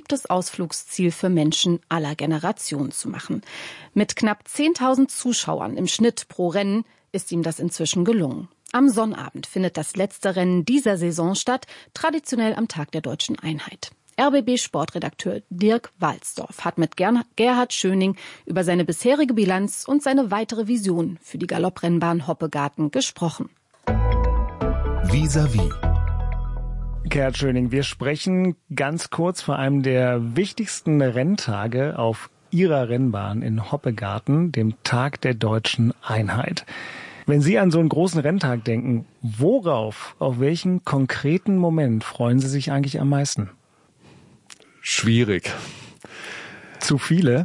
beliebtes Ausflugsziel für Menschen aller Generationen zu machen. Mit knapp 10.000 Zuschauern im Schnitt pro Rennen ist ihm das inzwischen gelungen. Am Sonnabend findet das letzte Rennen dieser Saison statt, traditionell am Tag der Deutschen Einheit. RBB-Sportredakteur Dirk Walzdorf hat mit Gerhard Schöning über seine bisherige Bilanz und seine weitere Vision für die Galopprennbahn Hoppegarten gesprochen. Vis-à-vis. Gerhard Schöning, wir sprechen ganz kurz vor einem der wichtigsten Renntage auf Ihrer Rennbahn in Hoppegarten, dem Tag der Deutschen Einheit. Wenn Sie an so einen großen Renntag denken, auf welchen konkreten Moment freuen Sie sich eigentlich am meisten? Schwierig. Zu viele?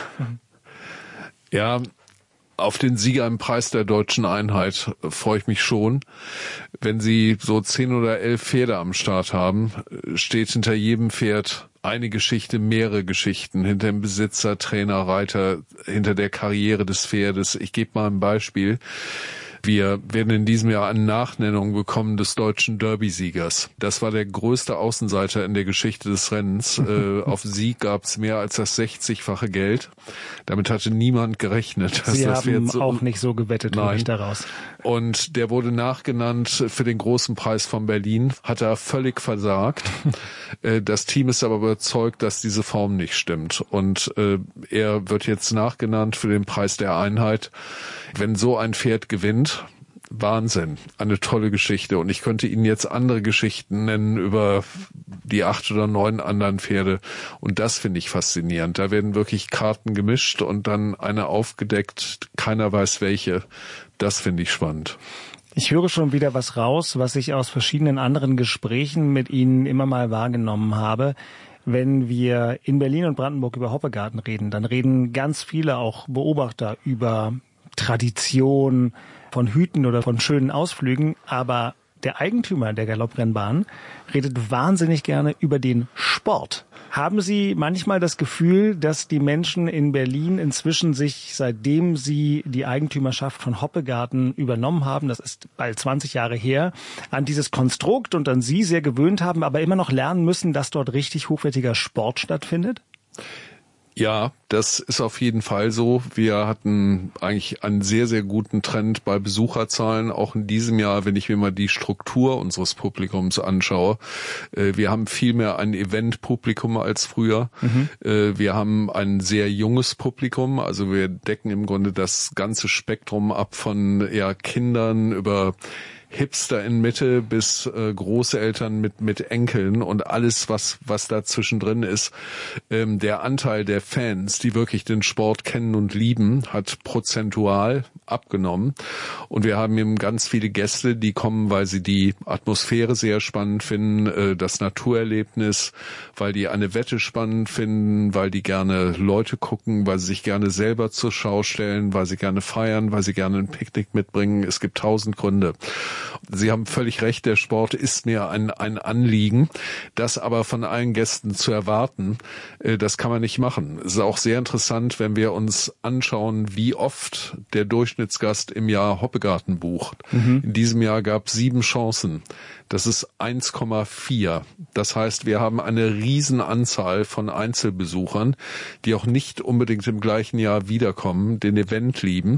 Ja, auf den Sieger im Preis der Deutschen Einheit freue ich mich schon. Wenn Sie so 10 oder 11 Pferde am Start haben, steht hinter jedem Pferd eine Geschichte, mehrere Geschichten, hinter dem Besitzer, Trainer, Reiter, hinter der Karriere des Pferdes. Ich gebe mal ein Beispiel. Wir werden in diesem Jahr eine Nachnennung bekommen des deutschen Derby-Siegers. Das war der größte Außenseiter in der Geschichte des Rennens. Auf Sieg gab es mehr als das 60-fache Geld. Damit hatte niemand gerechnet. Sie haben auch nicht so gewettet, höre ich daraus. Und der wurde nachgenannt für den großen Preis von Berlin. Hat er völlig versagt. Das Team ist aber überzeugt, dass diese Form nicht stimmt. Und er wird jetzt nachgenannt für den Preis der Einheit. Wenn so ein Pferd gewinnt, Wahnsinn, eine tolle Geschichte. Und ich könnte Ihnen jetzt andere Geschichten nennen über die 8 oder 9 anderen Pferde. Und das finde ich faszinierend. Da werden wirklich Karten gemischt und dann eine aufgedeckt. Keiner weiß welche. Das finde ich spannend. Ich höre schon wieder was raus, was ich aus verschiedenen anderen Gesprächen mit Ihnen immer mal wahrgenommen habe. Wenn wir in Berlin und Brandenburg über Hoppegarten reden, dann reden ganz viele auch Beobachter über Tradition, von Hüten oder von schönen Ausflügen, aber der Eigentümer der Galopprennbahn redet wahnsinnig gerne über den Sport. Haben Sie manchmal das Gefühl, dass die Menschen in Berlin inzwischen sich, seitdem sie die Eigentümerschaft von Hoppegarten übernommen haben, das ist bald 20 Jahre her, an dieses Konstrukt und an Sie sehr gewöhnt haben, aber immer noch lernen müssen, dass dort richtig hochwertiger Sport stattfindet? Ja, das ist auf jeden Fall so. Wir hatten eigentlich einen sehr, sehr guten Trend bei Besucherzahlen, auch in diesem Jahr, wenn ich mir mal die Struktur unseres Publikums anschaue. Wir haben viel mehr ein Event-Publikum als früher. Wir haben ein sehr junges Publikum, also wir decken im Grunde das ganze Spektrum ab von Kindern über Hipster in Mitte bis Großeltern mit Enkeln und alles, was da zwischendrin ist. Der Anteil der Fans, die wirklich den Sport kennen und lieben, hat prozentual abgenommen. Und wir haben eben ganz viele Gäste, die kommen, weil sie die Atmosphäre sehr spannend finden, das Naturerlebnis, weil die eine Wette spannend finden, weil die gerne Leute gucken, weil sie sich gerne selber zur Schau stellen, weil sie gerne feiern, weil sie gerne ein Picknick mitbringen. Es gibt 1000 Gründe. Sie haben völlig recht, der Sport ist mir ein Anliegen. Das aber von allen Gästen zu erwarten, das kann man nicht machen. Es ist auch sehr interessant, wenn wir uns anschauen, wie oft der Durchschnittsgast im Jahr Hoppegarten bucht. In diesem Jahr gab es 7 Chancen. Das ist 1,4. Das heißt, wir haben eine Riesenanzahl von Einzelbesuchern, die auch nicht unbedingt im gleichen Jahr wiederkommen, den Event lieben.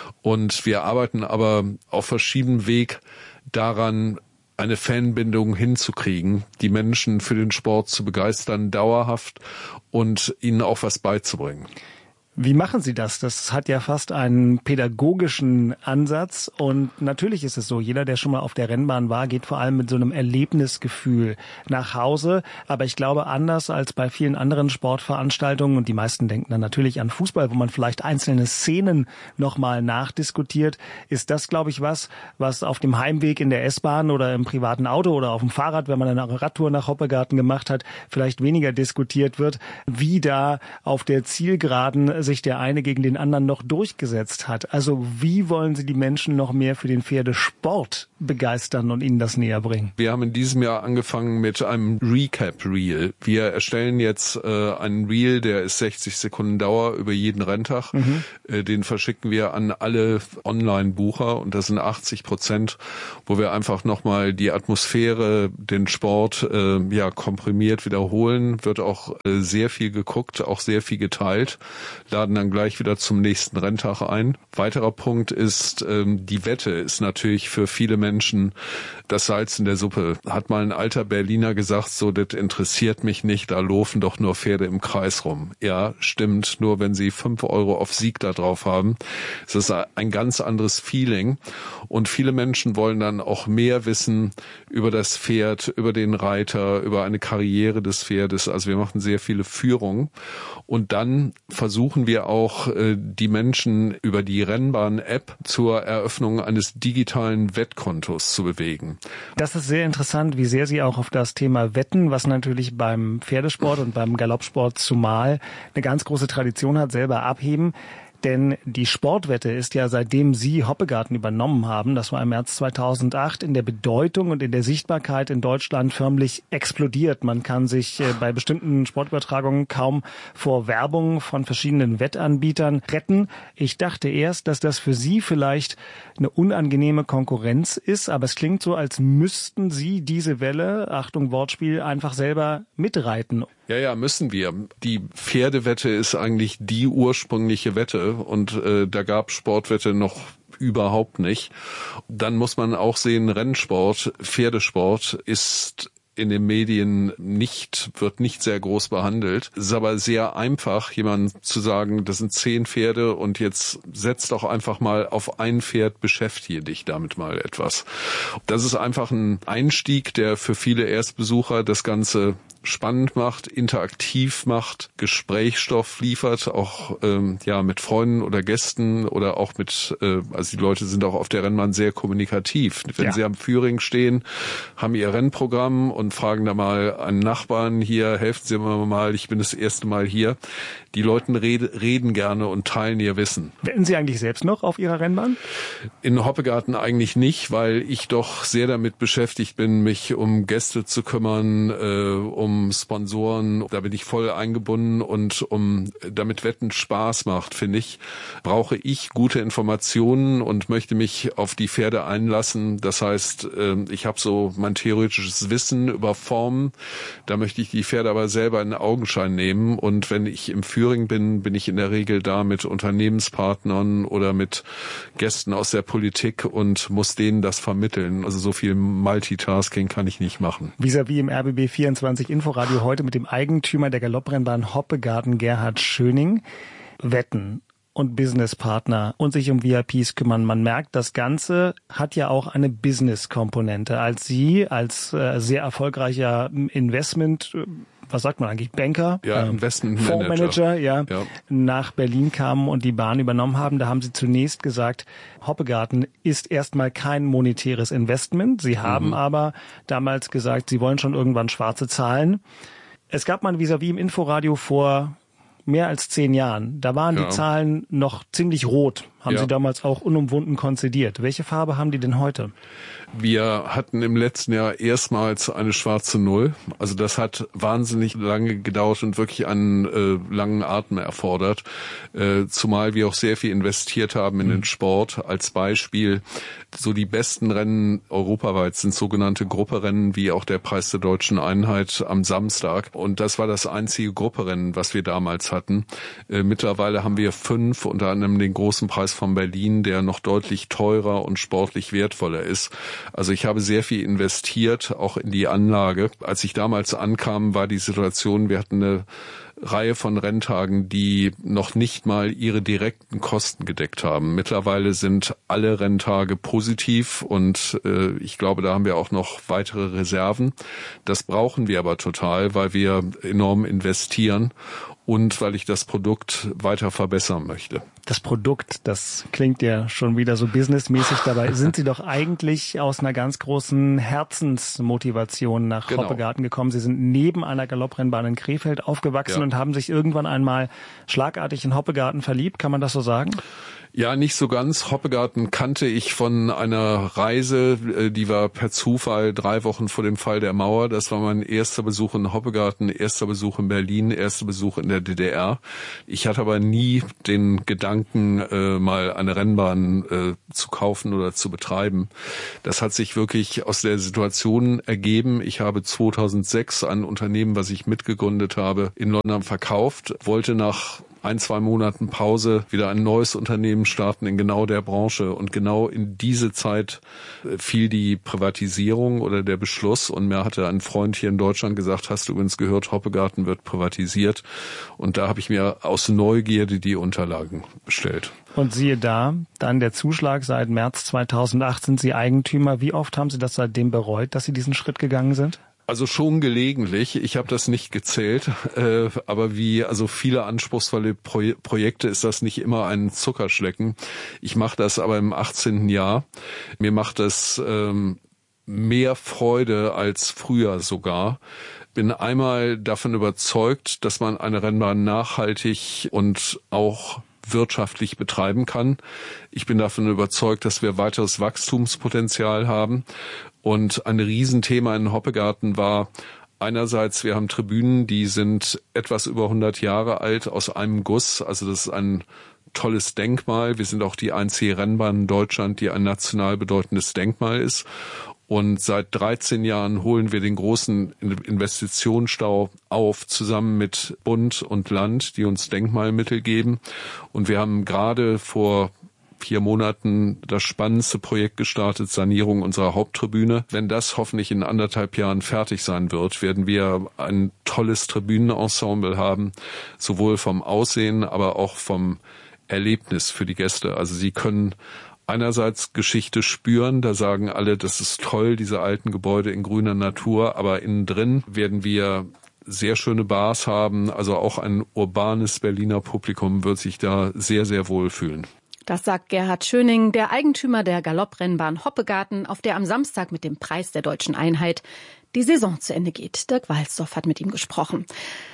Und wir arbeiten aber auf verschiedenem Weg daran, eine Fanbindung hinzukriegen, die Menschen für den Sport zu begeistern, dauerhaft und ihnen auch was beizubringen. Wie machen Sie das? Das hat ja fast einen pädagogischen Ansatz und natürlich ist es so, jeder, der schon mal auf der Rennbahn war, geht vor allem mit so einem Erlebnisgefühl nach Hause. Aber ich glaube, anders als bei vielen anderen Sportveranstaltungen und die meisten denken dann natürlich an Fußball, wo man vielleicht einzelne Szenen nochmal nachdiskutiert, ist das, glaube ich, was auf dem Heimweg in der S-Bahn oder im privaten Auto oder auf dem Fahrrad, wenn man eine Radtour nach Hoppegarten gemacht hat, vielleicht weniger diskutiert wird, wie da auf der Zielgeraden sich der eine gegen den anderen noch durchgesetzt hat. Also wie wollen Sie die Menschen noch mehr für den Pferdesport begeistern und Ihnen das näher bringen? Wir haben in diesem Jahr angefangen mit einem Recap-Reel. Wir erstellen jetzt einen Reel, der ist 60 Sekunden Dauer über jeden Renntag. Den verschicken wir an alle Online-Bucher und das sind 80%, wo wir einfach nochmal die Atmosphäre, den Sport komprimiert wiederholen. Wird auch sehr viel geguckt, auch sehr viel geteilt. Laden dann gleich wieder zum nächsten Renntag ein. Weiterer Punkt ist, die Wette ist natürlich für viele Menschen das Salz in der Suppe. Hat mal ein alter Berliner gesagt, so, das interessiert mich nicht, da laufen doch nur Pferde im Kreis rum. Ja, stimmt, nur wenn Sie 5 Euro auf Sieg da drauf haben, ist das ein ganz anderes Feeling. Und viele Menschen wollen dann auch mehr wissen über das Pferd, über den Reiter, über eine Karriere des Pferdes. Also wir machen sehr viele Führungen. Und dann versuchen wir auch, die Menschen über die Rennbahn-App zur Eröffnung eines digitalen Wettkontos zu bewegen. Das ist sehr interessant, wie sehr Sie auch auf das Thema Wetten, was natürlich beim Pferdesport und beim Galoppsport zumal eine ganz große Tradition hat, selber abheben. Denn die Sportwette ist ja, seitdem Sie Hoppegarten übernommen haben, das war im März 2008, in der Bedeutung und in der Sichtbarkeit in Deutschland förmlich explodiert. Man kann sich bei bestimmten Sportübertragungen kaum vor Werbung von verschiedenen Wettanbietern retten. Ich dachte erst, dass das für Sie vielleicht eine unangenehme Konkurrenz ist, aber es klingt so, als müssten Sie diese Welle, Achtung Wortspiel, einfach selber mitreiten. Ja, müssen wir. Die Pferdewette ist eigentlich die ursprüngliche Wette und da gab Sportwette noch überhaupt nicht. Dann muss man auch sehen, Rennsport, Pferdesport ist in den Medien wird nicht sehr groß behandelt. Es ist aber sehr einfach, jemandem zu sagen, das sind 10 Pferde und jetzt setz doch einfach mal auf ein Pferd, beschäftige dich damit mal etwas. Das ist einfach ein Einstieg, der für viele Erstbesucher das Ganze spannend macht, interaktiv macht, Gesprächsstoff liefert, auch mit Freunden oder Gästen oder auch mit, also die Leute sind auch auf der Rennbahn sehr kommunikativ. Wenn sie am Führing stehen, haben ihr Rennprogramm und fragen da mal einen Nachbarn hier, helfen Sie mir mal, ich bin das erste Mal hier. Die Leute reden gerne und teilen ihr Wissen. Wetten Sie eigentlich selbst noch auf Ihrer Rennbahn? In Hoppegarten eigentlich nicht, weil ich doch sehr damit beschäftigt bin, mich um Gäste zu kümmern, um Sponsoren. Da bin ich voll eingebunden und damit Wetten Spaß macht, finde ich, brauche ich gute Informationen und möchte mich auf die Pferde einlassen. Das heißt, ich habe so mein theoretisches Wissen über Formen. Da möchte ich die Pferde aber selber in Augenschein nehmen. Und wenn ich im Führing bin ich in der Regel da mit Unternehmenspartnern oder mit Gästen aus der Politik und muss denen das vermitteln. Also so viel Multitasking kann ich nicht machen. Vis-à-vis im RBB 24 Inforadio heute mit dem Eigentümer der Galopprennbahn Hoppegarten, Gerhard Schöning. Wetten und Businesspartner und sich um VIPs kümmern. Man merkt, das Ganze hat ja auch eine Business-Komponente. Als Sie als sehr erfolgreicher Investment, was sagt man eigentlich, Banker, Fondsmanager, nach Berlin kamen und die Bahn übernommen haben, da haben Sie zunächst gesagt, Hoppegarten ist erstmal kein monetäres Investment. Sie haben aber damals gesagt, Sie wollen schon irgendwann schwarze Zahlen. Es gab mal Vis-à-vis im Inforadio vor mehr als 10 Jahren. Da waren die Zahlen noch ziemlich rot. Haben Sie damals auch unumwunden konzidiert. Welche Farbe haben die denn heute? Wir hatten im letzten Jahr erstmals eine schwarze Null. Also das hat wahnsinnig lange gedauert und wirklich einen langen Atem erfordert. Zumal wir auch sehr viel investiert haben in den Sport. Als Beispiel, so die besten Rennen europaweit sind sogenannte Grupperennen, wie auch der Preis der Deutschen Einheit am Samstag. Und das war das einzige Grupperennen, was wir damals hatten. Mittlerweile haben wir 5, unter anderem den großen Preis von Berlin, der noch deutlich teurer und sportlich wertvoller ist. Also ich habe sehr viel investiert, auch in die Anlage. Als ich damals ankam, war die Situation, wir hatten eine Reihe von Renntagen, die noch nicht mal ihre direkten Kosten gedeckt haben. Mittlerweile sind alle Renntage positiv und ich glaube, da haben wir auch noch weitere Reserven. Das brauchen wir aber total, weil wir enorm investieren und weil ich das Produkt weiter verbessern möchte. Das Produkt, das klingt ja schon wieder so businessmäßig. Dabei sind Sie doch eigentlich aus einer ganz großen Herzensmotivation nach Hoppegarten gekommen. Sie sind neben einer Galopprennbahn in Krefeld aufgewachsen und haben sich irgendwann einmal schlagartig in Hoppegarten verliebt. Kann man das so sagen? Ja, nicht so ganz. Hoppegarten kannte ich von einer Reise, die war per Zufall 3 Wochen vor dem Fall der Mauer. Das war mein erster Besuch in Hoppegarten, erster Besuch in Berlin, erster Besuch in der DDR. Ich hatte aber nie den Gedanken, mal eine Rennbahn zu kaufen oder zu betreiben. Das hat sich wirklich aus der Situation ergeben. Ich habe 2006 ein Unternehmen, was ich mitgegründet habe, in London verkauft, wollte nach 1-2 Monaten Pause wieder ein neues Unternehmen starten in genau der Branche. Und genau in diese Zeit fiel die Privatisierung oder der Beschluss. Und mir hatte ein Freund hier in Deutschland gesagt, hast du übrigens gehört, Hoppegarten wird privatisiert. Und da habe ich mir aus Neugierde die Unterlagen bestellt. Und siehe da, dann der Zuschlag, seit März 2008 sind Sie Eigentümer. Wie oft haben Sie das seitdem bereut, dass Sie diesen Schritt gegangen sind? Also schon gelegentlich. Ich habe das nicht gezählt, aber wie also viele anspruchsvolle Projekte ist das nicht immer ein Zuckerschlecken. Ich mache das aber im 18. Jahr. Mir macht das mehr Freude als früher sogar. Bin einmal davon überzeugt, dass man eine Rennbahn nachhaltig und auch wirtschaftlich betreiben kann. Ich bin davon überzeugt, dass wir weiteres Wachstumspotenzial haben. Und ein Riesenthema in Hoppegarten war einerseits, wir haben Tribünen, die sind etwas über 100 Jahre alt, aus einem Guss. Also das ist ein tolles Denkmal. Wir sind auch die einzige Rennbahn in Deutschland, die ein national bedeutendes Denkmal ist. Und seit 13 Jahren holen wir den großen Investitionsstau auf, zusammen mit Bund und Land, die uns Denkmalmittel geben. Und wir haben gerade vor 4 Monaten das spannendste Projekt gestartet, Sanierung unserer Haupttribüne. Wenn das hoffentlich in 1,5 Jahren fertig sein wird, werden wir ein tolles Tribünenensemble haben, sowohl vom Aussehen, aber auch vom Erlebnis für die Gäste. Also sie können einerseits Geschichte spüren, da sagen alle, das ist toll, diese alten Gebäude in grüner Natur, aber innen drin werden wir sehr schöne Bars haben, also auch ein urbanes Berliner Publikum wird sich da sehr, sehr wohl fühlen. Das sagt Gerhard Schöning, der Eigentümer der Galopprennbahn Hoppegarten, auf der am Samstag mit dem Preis der Deutschen Einheit die Saison zu Ende geht. Dirk Walzdorf hat mit ihm gesprochen.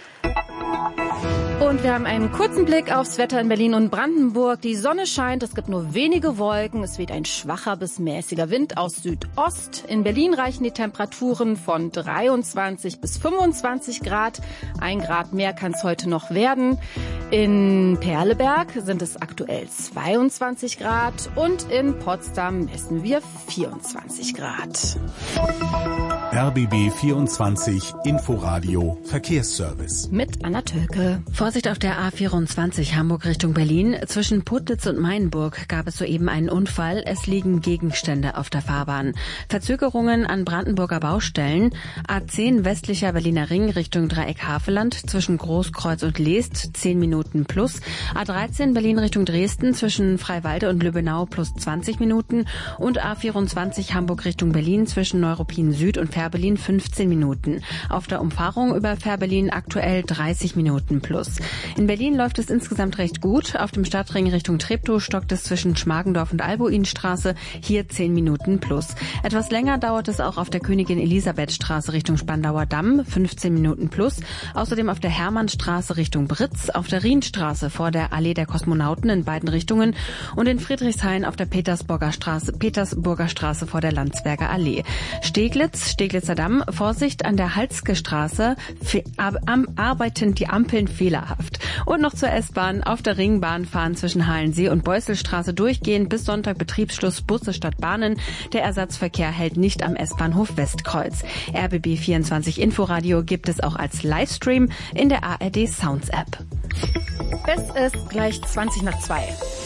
Und wir haben einen kurzen Blick aufs Wetter in Berlin und Brandenburg. Die Sonne scheint, es gibt nur wenige Wolken. Es weht ein schwacher bis mäßiger Wind aus Südost. In Berlin reichen die Temperaturen von 23 bis 25 Grad. 1 Grad mehr kann es heute noch werden. In Perleberg sind es aktuell 22 Grad und in Potsdam messen wir 24 Grad. RBB 24 Inforadio Verkehrsservice. Mit Anna Tölke. Vorsicht auf der A24 Hamburg Richtung Berlin. Zwischen Putlitz und Mainburg gab es soeben einen Unfall. Es liegen Gegenstände auf der Fahrbahn. Verzögerungen an Brandenburger Baustellen. A10 westlicher Berliner Ring Richtung Dreieck Havelland zwischen Großkreuz und Leest 10 Minuten plus. A13 Berlin Richtung Dresden zwischen Freiwalde und Lübbenau plus 20 Minuten. Und A24 Hamburg Richtung Berlin zwischen Neuruppin Süd und Fährberlin 15 Minuten. Auf der Umfahrung über Fährberlin aktuell 30 Minuten plus. In Berlin läuft es insgesamt recht gut. Auf dem Stadtring Richtung Treptow stockt es zwischen Schmargendorf und Albuinstraße. Hier 10 Minuten plus. Etwas länger dauert es auch auf der Königin Elisabeth Straße Richtung Spandauer Damm. 15 Minuten plus. Außerdem auf der Hermannstraße Richtung Britz, auf der Rienstraße vor der Allee der Kosmonauten in beiden Richtungen und in Friedrichshain auf der Petersburger Straße vor der Landsberger Allee. Steglitzer Damm, Vorsicht an der Halske Straße, arbeiten die Ampeln fehlerhaft. Und noch zur S-Bahn. Auf der Ringbahn fahren zwischen Halensee und Beuselstraße durchgehend bis Sonntag Betriebsschluss Busse statt Bahnen. Der Ersatzverkehr hält nicht am S-Bahnhof Westkreuz. RBB 24 Inforadio gibt es auch als Livestream in der ARD Sounds App. Es ist gleich 2:20.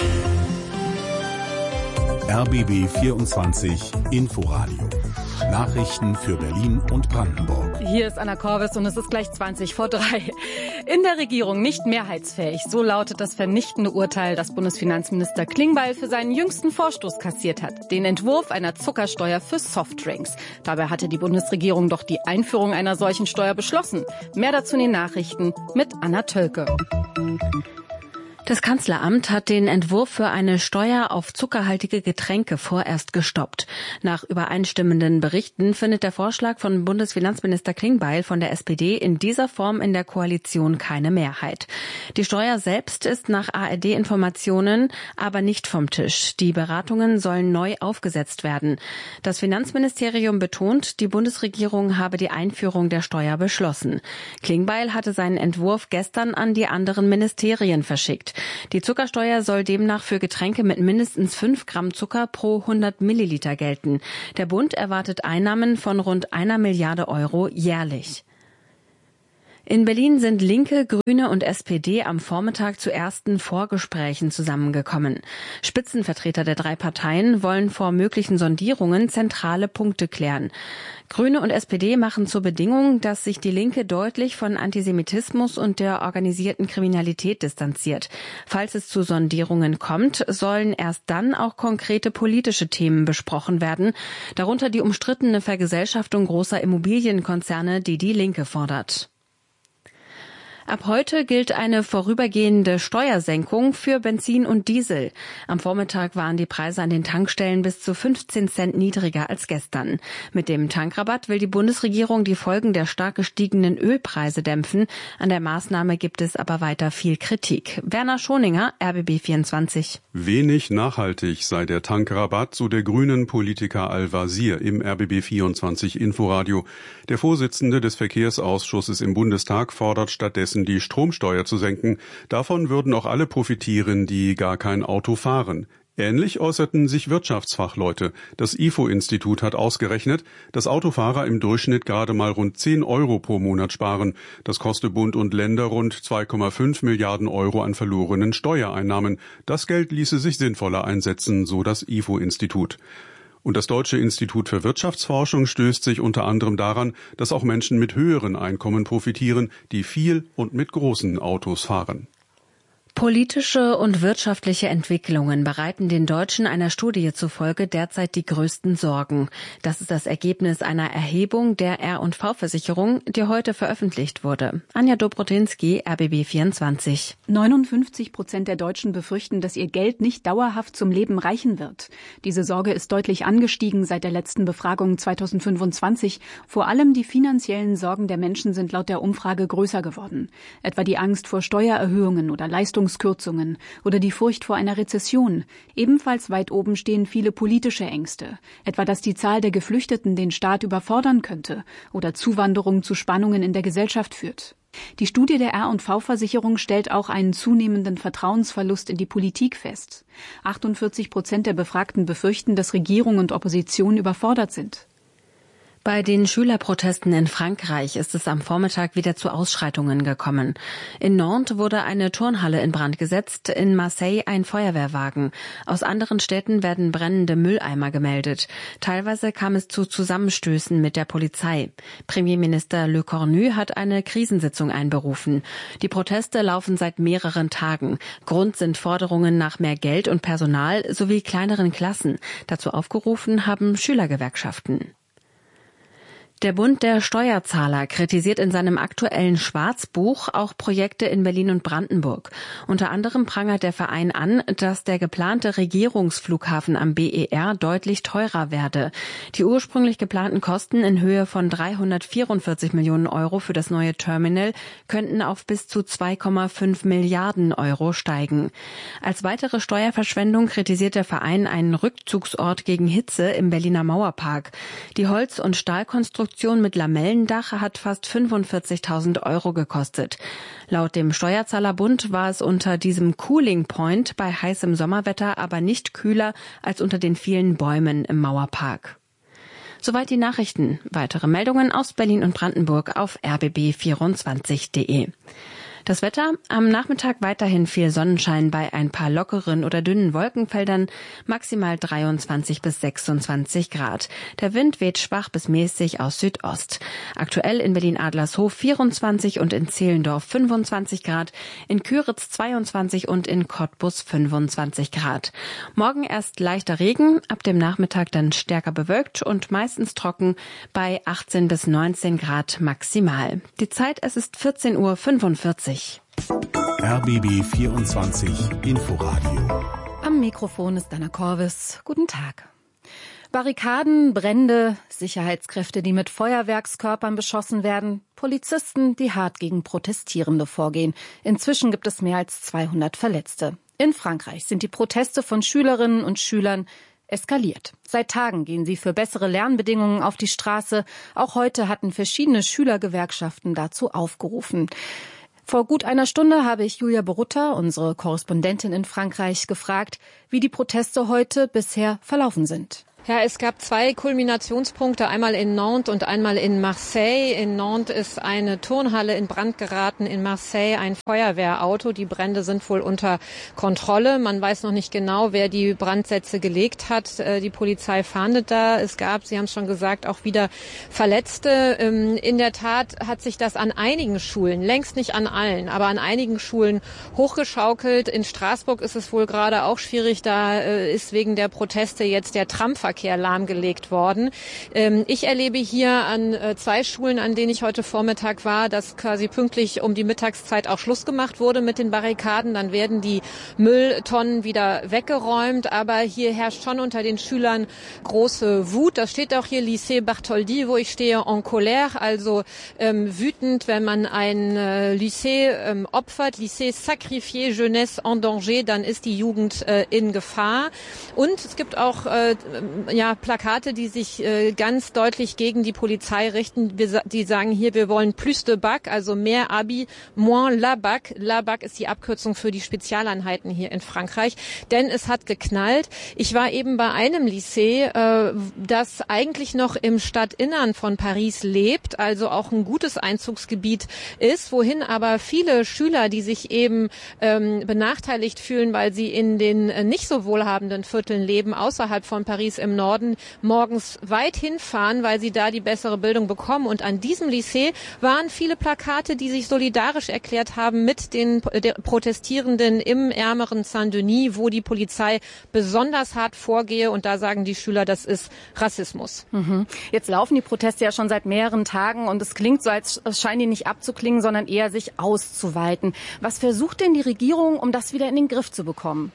RBB 24 Inforadio. Nachrichten für Berlin und Brandenburg. Hier ist Anna Korvis und es ist gleich 2:20. In der Regierung nicht mehrheitsfähig. So lautet das vernichtende Urteil, das Bundesfinanzminister Klingbeil für seinen jüngsten Vorstoß kassiert hat. Den Entwurf einer Zuckersteuer für Softdrinks. Dabei hatte die Bundesregierung doch die Einführung einer solchen Steuer beschlossen. Mehr dazu in den Nachrichten mit Anna Tölke. Das Kanzleramt hat den Entwurf für eine Steuer auf zuckerhaltige Getränke vorerst gestoppt. Nach übereinstimmenden Berichten findet der Vorschlag von Bundesfinanzminister Klingbeil von der SPD in dieser Form in der Koalition keine Mehrheit. Die Steuer selbst ist nach ARD-Informationen aber nicht vom Tisch. Die Beratungen sollen neu aufgesetzt werden. Das Finanzministerium betont, die Bundesregierung habe die Einführung der Steuer beschlossen. Klingbeil hatte seinen Entwurf gestern an die anderen Ministerien verschickt. Die Zuckersteuer soll demnach für Getränke mit mindestens 5 Gramm Zucker pro 100 Milliliter gelten. Der Bund erwartet Einnahmen von rund 1 Milliarde Euro jährlich. In Berlin sind Linke, Grüne und SPD am Vormittag zu ersten Vorgesprächen zusammengekommen. Spitzenvertreter der 3 Parteien wollen vor möglichen Sondierungen zentrale Punkte klären. Grüne und SPD machen zur Bedingung, dass sich die Linke deutlich von Antisemitismus und der organisierten Kriminalität distanziert. Falls es zu Sondierungen kommt, sollen erst dann auch konkrete politische Themen besprochen werden, darunter die umstrittene Vergesellschaftung großer Immobilienkonzerne, die die Linke fordert. Ab heute gilt eine vorübergehende Steuersenkung für Benzin und Diesel. Am Vormittag waren die Preise an den Tankstellen bis zu 15 Cent niedriger als gestern. Mit dem Tankrabatt will die Bundesregierung die Folgen der stark gestiegenen Ölpreise dämpfen. An der Maßnahme gibt es aber weiter viel Kritik. Werner Schoninger, RBB 24. Wenig nachhaltig sei der Tankrabatt, so der grünen Politiker Al-Wazir im RBB 24 Inforadio. Der Vorsitzende des Verkehrsausschusses im Bundestag fordert stattdessen, die Stromsteuer zu senken. Davon würden auch alle profitieren, die gar kein Auto fahren. Ähnlich äußerten sich Wirtschaftsfachleute. Das IFO-Institut hat ausgerechnet, dass Autofahrer im Durchschnitt gerade mal rund 10 Euro pro Monat sparen. Das koste Bund und Länder rund 2,5 Milliarden Euro an verlorenen Steuereinnahmen. Das Geld ließe sich sinnvoller einsetzen, so das IFO-Institut. Und das Deutsche Institut für Wirtschaftsforschung stößt sich unter anderem daran, dass auch Menschen mit höheren Einkommen profitieren, die viel und mit großen Autos fahren. Politische und wirtschaftliche Entwicklungen bereiten den Deutschen einer Studie zufolge derzeit die größten Sorgen. Das ist das Ergebnis einer Erhebung der R&V-Versicherung, die heute veröffentlicht wurde. Anja Dobrotinski, RBB 24. 59% der Deutschen befürchten, dass ihr Geld nicht dauerhaft zum Leben reichen wird. Diese Sorge ist deutlich angestiegen seit der letzten Befragung 2025. Vor allem die finanziellen Sorgen der Menschen sind laut der Umfrage größer geworden. Etwa die Angst vor Steuererhöhungen oder Leistungskürzungen oder die Furcht vor einer Rezession. Ebenfalls weit oben stehen viele politische Ängste, etwa dass die Zahl der Geflüchteten den Staat überfordern könnte oder Zuwanderung zu Spannungen in der Gesellschaft führt. Die Studie der R&V-Versicherung stellt auch einen zunehmenden Vertrauensverlust in die Politik fest. 48% der Befragten befürchten, dass Regierung und Opposition überfordert sind. Bei den Schülerprotesten in Frankreich ist es am Vormittag wieder zu Ausschreitungen gekommen. In Nantes wurde eine Turnhalle in Brand gesetzt, in Marseille ein Feuerwehrwagen. Aus anderen Städten werden brennende Mülleimer gemeldet. Teilweise kam es zu Zusammenstößen mit der Polizei. Premierminister Le Cornu hat eine Krisensitzung einberufen. Die Proteste laufen seit mehreren Tagen. Grund sind Forderungen nach mehr Geld und Personal sowie kleineren Klassen. Dazu aufgerufen haben Schülergewerkschaften. Der Bund der Steuerzahler kritisiert in seinem aktuellen Schwarzbuch auch Projekte in Berlin und Brandenburg. Unter anderem prangert der Verein an, dass der geplante Regierungsflughafen am BER deutlich teurer werde. Die ursprünglich geplanten Kosten in Höhe von 344 Millionen Euro für das neue Terminal könnten auf bis zu 2,5 Milliarden Euro steigen. Als weitere Steuerverschwendung kritisiert der Verein einen Rückzugsort gegen Hitze im Berliner Mauerpark. Die Holz- und Stahlkonstruktion mit Lamellendach hat fast 45.000 Euro gekostet. Laut dem Steuerzahlerbund war es unter diesem Cooling Point bei heißem Sommerwetter aber nicht kühler als unter den vielen Bäumen im Mauerpark. Soweit die Nachrichten. Weitere Meldungen aus Berlin und Brandenburg auf rbb24.de. Das Wetter, am Nachmittag weiterhin viel Sonnenschein bei ein paar lockeren oder dünnen Wolkenfeldern, maximal 23 bis 26 Grad. Der Wind weht schwach bis mäßig aus Südost. Aktuell in Berlin-Adlershof 24 und in Zehlendorf 25 Grad, in Küritz 22 und in Cottbus 25 Grad. Morgen erst leichter Regen, ab dem Nachmittag dann stärker bewölkt und meistens trocken bei 18 bis 19 Grad maximal. Die Zeit, es ist 14:45 Uhr. RBB 24 Inforadio. Am Mikrofon ist Dana Korvis. Guten Tag. Barrikaden, Brände, Sicherheitskräfte, die mit Feuerwerkskörpern beschossen werden, Polizisten, die hart gegen Protestierende vorgehen. Inzwischen gibt es mehr als 200 Verletzte. In Frankreich sind die Proteste von Schülerinnen und Schülern eskaliert. Seit Tagen gehen sie für bessere Lernbedingungen auf die Straße. Auch heute hatten verschiedene Schülergewerkschaften dazu aufgerufen. Vor gut einer Stunde habe ich Julia Borutta, unsere Korrespondentin in Frankreich, gefragt, wie die Proteste heute bisher verlaufen sind. Ja, es gab 2 Kulminationspunkte, einmal in Nantes und einmal in Marseille. In Nantes ist eine Turnhalle in Brand geraten, in Marseille ein Feuerwehrauto. Die Brände sind wohl unter Kontrolle. Man weiß noch nicht genau, wer die Brandsätze gelegt hat. Die Polizei fahndet da. Es gab, Sie haben es schon gesagt, auch wieder Verletzte. In der Tat hat sich das an einigen Schulen, längst nicht an allen, aber an einigen Schulen hochgeschaukelt. In Straßburg ist es wohl gerade auch schwierig. Da ist wegen der Proteste jetzt der Tramverkehr lahmgelegt worden. Ich erlebe hier an 2 Schulen, an denen ich heute Vormittag war, dass quasi pünktlich um die Mittagszeit auch Schluss gemacht wurde mit den Barrikaden. Dann werden die Mülltonnen wieder weggeräumt. Aber hier herrscht schon unter den Schülern große Wut. Das steht auch hier, Lycée Bartholdi, wo ich stehe, en colère, also wütend, wenn man ein Lycée opfert, Lycée sacrifié, jeunesse en danger, dann ist die Jugend in Gefahr. Und es gibt auch Plakate, die sich ganz deutlich gegen die Polizei richten. Die sagen hier, wir wollen plus de bac, also mehr Abi, moins la bac. La bac ist die Abkürzung für die Spezialeinheiten hier in Frankreich, denn es hat geknallt. Ich war eben bei einem Lycée, das eigentlich noch im Stadtinnern von Paris lebt, also auch ein gutes Einzugsgebiet ist, wohin aber viele Schüler, die sich eben benachteiligt fühlen, weil sie in den nicht so wohlhabenden Vierteln leben, außerhalb von Paris im Norden, morgens weit hinfahren, weil sie da die bessere Bildung bekommen. Und an diesem Lycée waren viele Plakate, die sich solidarisch erklärt haben mit den Protestierenden im ärmeren Saint-Denis, wo die Polizei besonders hart vorgehe. Und da sagen die Schüler, das ist Rassismus. Jetzt laufen die Proteste ja schon seit mehreren Tagen und es klingt so, als scheinen die nicht abzuklingen, sondern eher sich auszuweiten. Was versucht denn die Regierung, um das wieder in den Griff zu bekommen?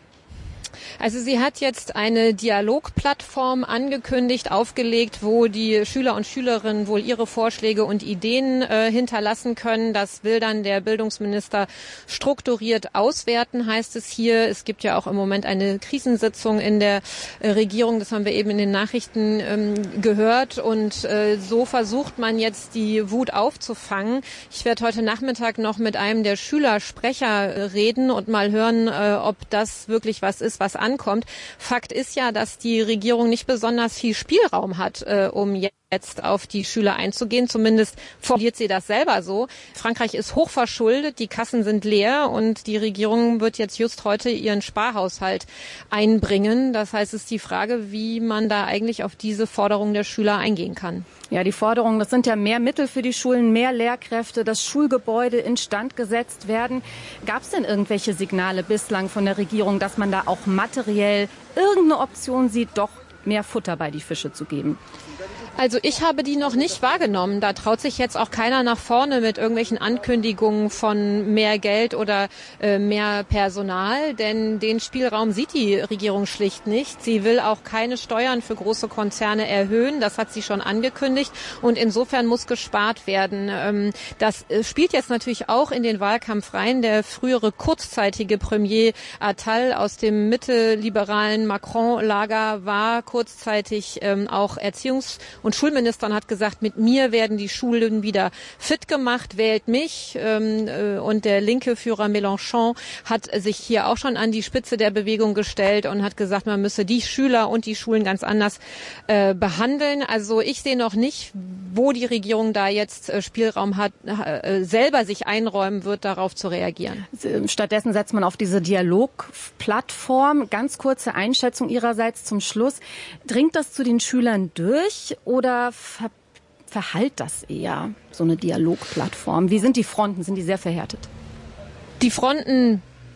Also sie hat jetzt eine Dialogplattform angekündigt, aufgelegt, wo die Schüler und Schülerinnen wohl ihre Vorschläge und Ideen hinterlassen können. Das will dann der Bildungsminister strukturiert auswerten, heißt es hier. Es gibt ja auch im Moment eine Krisensitzung in der Regierung, das haben wir eben in den Nachrichten gehört. Und so versucht man jetzt die Wut aufzufangen. Ich werde heute Nachmittag noch mit einem der Schülersprecher reden und mal hören, ob das wirklich was ist, was ankommt. Fakt ist ja, dass die Regierung nicht besonders viel Spielraum hat, um jetzt auf die Schüler einzugehen. Zumindest formuliert sie das selber so. Frankreich ist hochverschuldet, die Kassen sind leer und die Regierung wird jetzt just heute ihren Sparhaushalt einbringen. Das heißt, es ist die Frage, wie man da eigentlich auf diese Forderung der Schüler eingehen kann. Ja, die Forderungen, das sind ja mehr Mittel für die Schulen, mehr Lehrkräfte, das Schulgebäude instand gesetzt werden. Gab es denn irgendwelche Signale bislang von der Regierung, dass man da auch materiell irgendeine Option sieht, doch mehr Futter bei die Fische zu geben? Also ich habe die noch nicht wahrgenommen. Da traut sich jetzt auch keiner nach vorne mit irgendwelchen Ankündigungen von mehr Geld oder mehr Personal, denn den Spielraum sieht die Regierung schlicht nicht. Sie will auch keine Steuern für große Konzerne erhöhen. Das hat sie schon angekündigt und insofern muss gespart werden. Das spielt jetzt natürlich auch in den Wahlkampf rein. Der frühere kurzzeitige Premier Attal aus dem mittelliberalen Macron-Lager war kurzzeitig auch Erziehungs- und Schulminister und hat gesagt, mit mir werden die Schulen wieder fit gemacht, wählt mich. Und der linke Führer Mélenchon hat sich hier auch schon an die Spitze der Bewegung gestellt und hat gesagt, man müsse die Schüler und die Schulen ganz anders behandeln. Also ich sehe noch nicht, wo die Regierung da jetzt Spielraum hat, selber sich einräumen wird, darauf zu reagieren. Stattdessen setzt man auf diese Dialogplattform. Ganz kurze Einschätzung Ihrerseits zum Schluss. Dringt das zu den Schülern durch oder verhallt das eher, so eine Dialogplattform? Wie sind die Fronten? Sind die sehr verhärtet? Die Fronten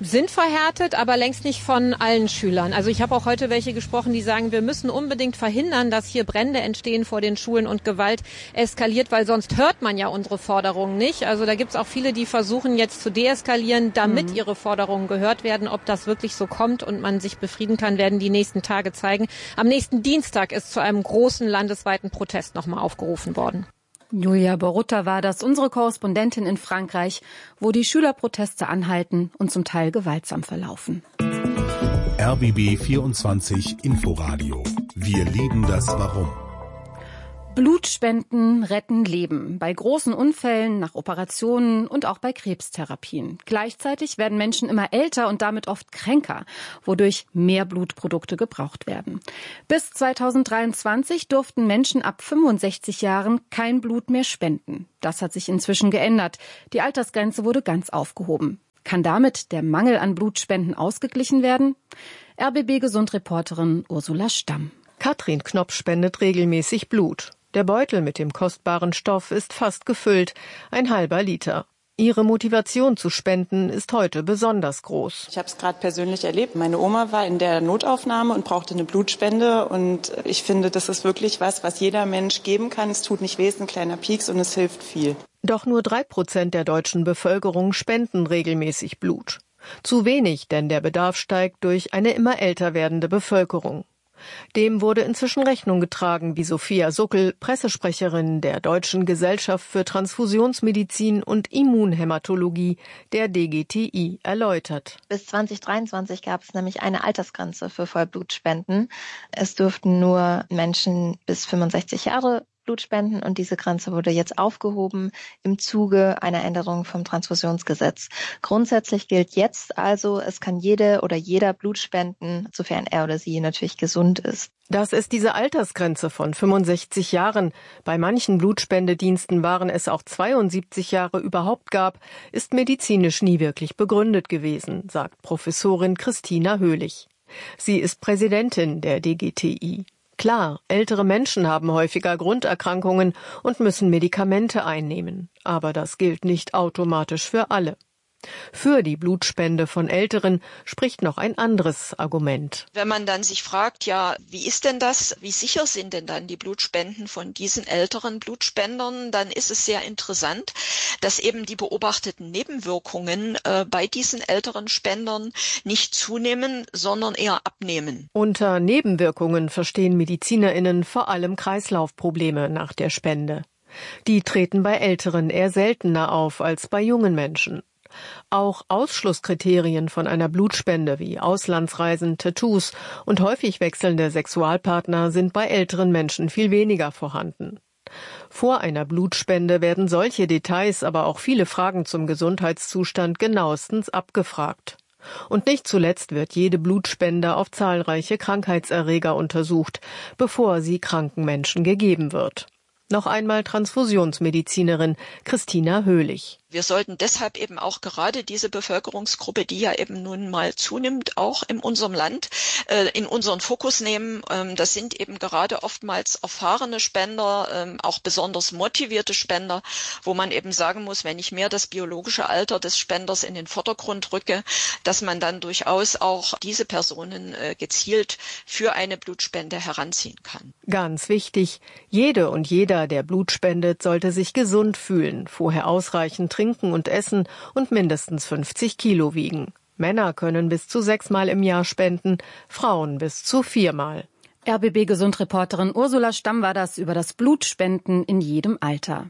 sind verhärtet, aber längst nicht von allen Schülern. Also ich habe auch heute welche gesprochen, die sagen, wir müssen unbedingt verhindern, dass hier Brände entstehen vor den Schulen und Gewalt eskaliert, weil sonst hört man ja unsere Forderungen nicht. Also da gibt es auch viele, die versuchen jetzt zu deeskalieren, damit ihre Forderungen gehört werden. Ob das wirklich so kommt und man sich befrieden kann, werden die nächsten Tage zeigen. Am nächsten Dienstag ist zu einem großen landesweiten Protest nochmal aufgerufen worden. Julia Borutta war das, unsere Korrespondentin in Frankreich, wo die Schülerproteste anhalten und zum Teil gewaltsam verlaufen. RBB 24 Inforadio. Wir lieben das Warum. Blutspenden retten Leben. Bei großen Unfällen, nach Operationen und auch bei Krebstherapien. Gleichzeitig werden Menschen immer älter und damit oft kränker, wodurch mehr Blutprodukte gebraucht werden. Bis 2023 durften Menschen ab 65 Jahren kein Blut mehr spenden. Das hat sich inzwischen geändert. Die Altersgrenze wurde ganz aufgehoben. Kann damit der Mangel an Blutspenden ausgeglichen werden? RBB-Gesundreporterin Ursula Stamm. Katrin Knopp spendet regelmäßig Blut. Der Beutel mit dem kostbaren Stoff ist fast gefüllt, ein halber Liter. Ihre Motivation zu spenden ist heute besonders groß. Ich habe es gerade persönlich erlebt. Meine Oma war in der Notaufnahme und brauchte eine Blutspende. Und ich finde, das ist wirklich was jeder Mensch geben kann. Es tut nicht weh, es ist ein kleiner Pieks und es hilft viel. Doch nur 3% der deutschen Bevölkerung spenden regelmäßig Blut. Zu wenig, denn der Bedarf steigt durch eine immer älter werdende Bevölkerung. Dem wurde inzwischen Rechnung getragen, wie Sophia Suckel, Pressesprecherin der Deutschen Gesellschaft für Transfusionsmedizin und Immunhämatologie, der DGTI, erläutert. Bis 2023 gab es nämlich eine Altersgrenze für Vollblutspenden. Es durften nur Menschen bis 65 Jahre Blut spenden und diese Grenze wurde jetzt aufgehoben im Zuge einer Änderung vom Transfusionsgesetz. Grundsätzlich gilt jetzt also, es kann jede oder jeder Blut spenden, sofern er oder sie natürlich gesund ist. Dass es diese Altersgrenze von 65 Jahren, bei manchen Blutspendediensten waren es auch 72 Jahre überhaupt gab, ist medizinisch nie wirklich begründet gewesen, sagt Professorin Christina Höhlich. Sie ist Präsidentin der DGTI. Klar, ältere Menschen haben häufiger Grunderkrankungen und müssen Medikamente einnehmen. Aber das gilt nicht automatisch für alle. Für die Blutspende von Älteren spricht noch ein anderes Argument. Wenn man dann sich fragt, ja, wie ist denn das? Wie sicher sind denn dann die Blutspenden von diesen älteren Blutspendern? Dann ist es sehr interessant, dass eben die beobachteten Nebenwirkungen bei diesen älteren Spendern nicht zunehmen, sondern eher abnehmen. Unter Nebenwirkungen verstehen MedizinerInnen vor allem Kreislaufprobleme nach der Spende. Die treten bei Älteren eher seltener auf als bei jungen Menschen. Auch Ausschlusskriterien von einer Blutspende wie Auslandsreisen, Tattoos und häufig wechselnde Sexualpartner sind bei älteren Menschen viel weniger vorhanden. Vor einer Blutspende werden solche Details, aber auch viele Fragen zum Gesundheitszustand genauestens abgefragt. Und nicht zuletzt wird jede Blutspende auf zahlreiche Krankheitserreger untersucht, bevor sie kranken Menschen gegeben wird. Noch einmal Transfusionsmedizinerin Christina Höhlich. Wir sollten deshalb eben auch gerade diese Bevölkerungsgruppe, die ja eben nun mal zunimmt, auch in unserem Land, in unseren Fokus nehmen. Das sind eben gerade oftmals erfahrene Spender, auch besonders motivierte Spender, wo man eben sagen muss, wenn ich mehr das biologische Alter des Spenders in den Vordergrund rücke, dass man dann durchaus auch diese Personen gezielt für eine Blutspende heranziehen kann. Ganz wichtig, jede und jeder, der Blut spendet, sollte sich gesund fühlen, vorher ausreichend trinken und essen und mindestens 50 Kilo wiegen. Männer können bis zu 6-mal im Jahr spenden, Frauen bis zu 4-mal. RBB-Gesundreporterin Ursula Stamm war das über das Blutspenden in jedem Alter.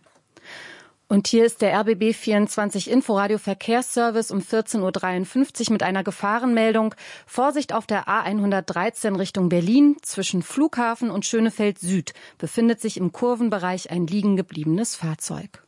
Und hier ist der RBB 24 Inforadio Verkehrsservice um 14.53 Uhr mit einer Gefahrenmeldung. Vorsicht auf der A113 Richtung Berlin. Zwischen Flughafen und Schönefeld Süd befindet sich im Kurvenbereich ein liegen gebliebenes Fahrzeug.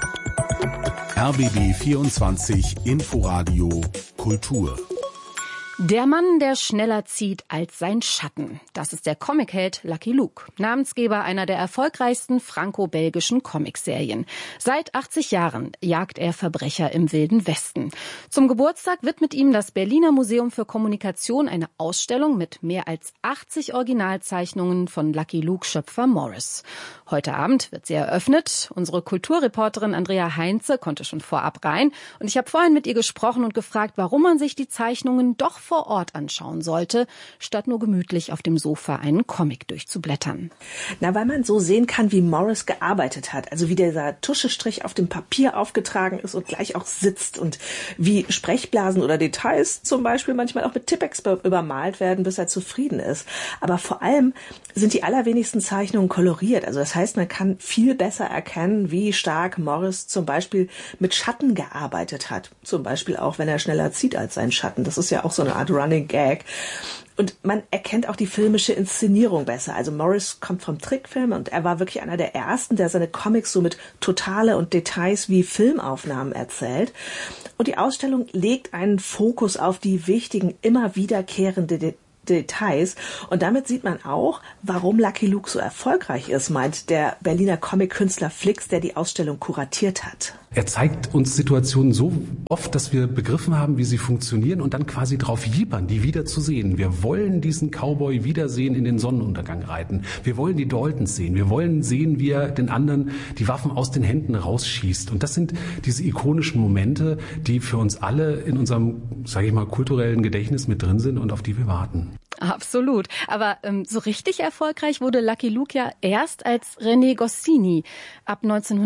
RBB 24 Inforadio Kultur. Der Mann, der schneller zieht als sein Schatten. Das ist der Comicheld Lucky Luke, Namensgeber einer der erfolgreichsten franco-belgischen Comicserien. Seit 80 Jahren jagt er Verbrecher im Wilden Westen. Zum Geburtstag widmet ihm das Berliner Museum für Kommunikation eine Ausstellung mit mehr als 80 Originalzeichnungen von Lucky Luke-Schöpfer Morris. Heute Abend wird sie eröffnet. Unsere Kulturreporterin Andrea Heinze konnte schon vorab rein. Und ich habe vorhin mit ihr gesprochen und gefragt, warum man sich die Zeichnungen doch vor Ort anschauen sollte, statt nur gemütlich auf dem Sofa einen Comic durchzublättern. Na, weil man so sehen kann, wie Morris gearbeitet hat. Also wie dieser Tuschestrich auf dem Papier aufgetragen ist und gleich auch sitzt und wie Sprechblasen oder Details zum Beispiel manchmal auch mit Tippex übermalt werden, bis er zufrieden ist. Aber vor allem sind die allerwenigsten Zeichnungen koloriert. Also das heißt, man kann viel besser erkennen, wie stark Morris zum Beispiel mit Schatten gearbeitet hat. Zum Beispiel auch, wenn er schneller zieht als sein Schatten. Das ist ja auch so eine Art Running Gag. Und man erkennt auch die filmische Inszenierung besser. Also Morris kommt vom Trickfilm und er war wirklich einer der ersten, der seine Comics so mit Totale und Details wie Filmaufnahmen erzählt. Und die Ausstellung legt einen Fokus auf die wichtigen, immer wiederkehrende Details. Und damit sieht man auch, warum Lucky Luke so erfolgreich ist, meint der Berliner Comic-Künstler Flix, der die Ausstellung kuratiert hat. Er zeigt uns Situationen so oft, dass wir begriffen haben, wie sie funktionieren und dann quasi drauf jippern, die wieder zu sehen. Wir wollen diesen Cowboy wiedersehen, in den Sonnenuntergang reiten. Wir wollen die Daltons sehen. Wir wollen sehen, wie er den anderen die Waffen aus den Händen rausschießt. Und das sind diese ikonischen Momente, die für uns alle in unserem, sage ich mal, kulturellen Gedächtnis mit drin sind und auf die wir warten. Absolut. Aber so richtig erfolgreich wurde Lucky Luke ja erst, als René Goscinny ab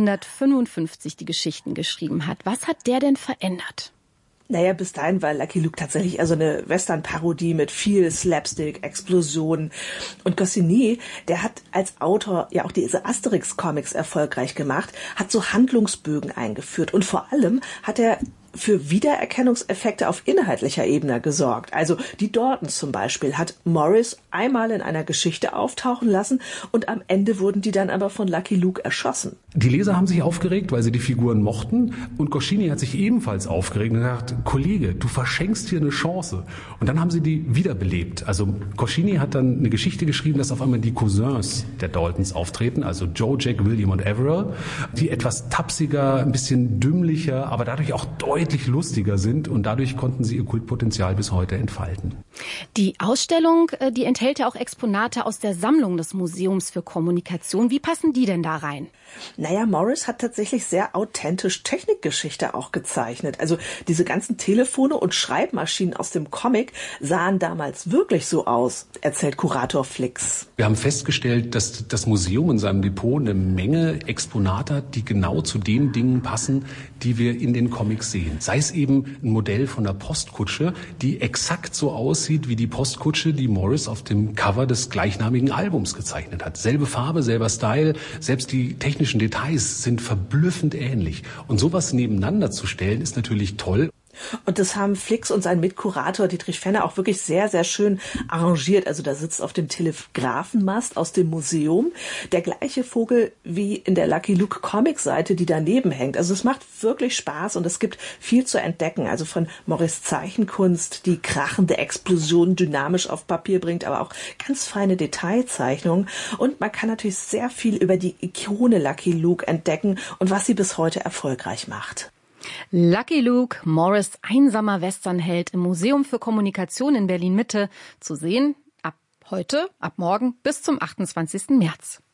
1955 die Geschichten geschrieben hat. Was hat der denn verändert? Naja, bis dahin war Lucky Luke tatsächlich also eine Western-Parodie mit viel Slapstick, Explosionen. Und Goscinny, der hat als Autor ja auch diese Asterix-Comics erfolgreich gemacht, hat so Handlungsbögen eingeführt. Und vor allem hat er für Wiedererkennungseffekte auf inhaltlicher Ebene gesorgt. Also die Daltons zum Beispiel hat Morris einmal in einer Geschichte auftauchen lassen und am Ende wurden die dann aber von Lucky Luke erschossen. Die Leser haben sich aufgeregt, weil sie die Figuren mochten, und Goscinny hat sich ebenfalls aufgeregt und gesagt, Kollege, du verschenkst hier eine Chance. Und dann haben sie die wiederbelebt. Also Goscinny hat dann eine Geschichte geschrieben, dass auf einmal die Cousins der Daltons auftreten, also Joe, Jack, William und Averell, die etwas tapsiger, ein bisschen dümmlicher, aber dadurch auch deutlich lustiger sind, und dadurch konnten sie ihr Kultpotenzial bis heute entfalten. Die Ausstellung, die enthält ja auch Exponate aus der Sammlung des Museums für Kommunikation. Wie passen die denn da rein? Naja, Morris hat tatsächlich sehr authentisch Technikgeschichte auch gezeichnet. Also diese ganzen Telefone und Schreibmaschinen aus dem Comic sahen damals wirklich so aus, erzählt Kurator Flix. Wir haben festgestellt, dass das Museum in seinem Depot eine Menge Exponate hat, die genau zu den Dingen passen, die wir in den Comics sehen. Sei es eben ein Modell von der Postkutsche, die exakt so aussieht wie die Postkutsche, die Morris auf dem Cover des gleichnamigen Albums gezeichnet hat. Selbe Farbe, selber Style, selbst die technischen Details sind verblüffend ähnlich. Und sowas nebeneinander zu stellen, ist natürlich toll. Und das haben Flix und sein Mitkurator Dietrich Fenner auch wirklich sehr, sehr schön arrangiert. Also da sitzt auf dem Telegrafenmast aus dem Museum der gleiche Vogel wie in der Lucky Luke Comic-Seite, die daneben hängt. Also es macht wirklich Spaß und es gibt viel zu entdecken. Also von Morris Zeichenkunst, die krachende Explosion dynamisch auf Papier bringt, aber auch ganz feine Detailzeichnungen. Und man kann natürlich sehr viel über die Ikone Lucky Luke entdecken und was sie bis heute erfolgreich macht. Lucky Luke, Morris' einsamer Westernheld im Museum für Kommunikation in Berlin-Mitte. Zu sehen ab heute, ab morgen bis zum 28. März.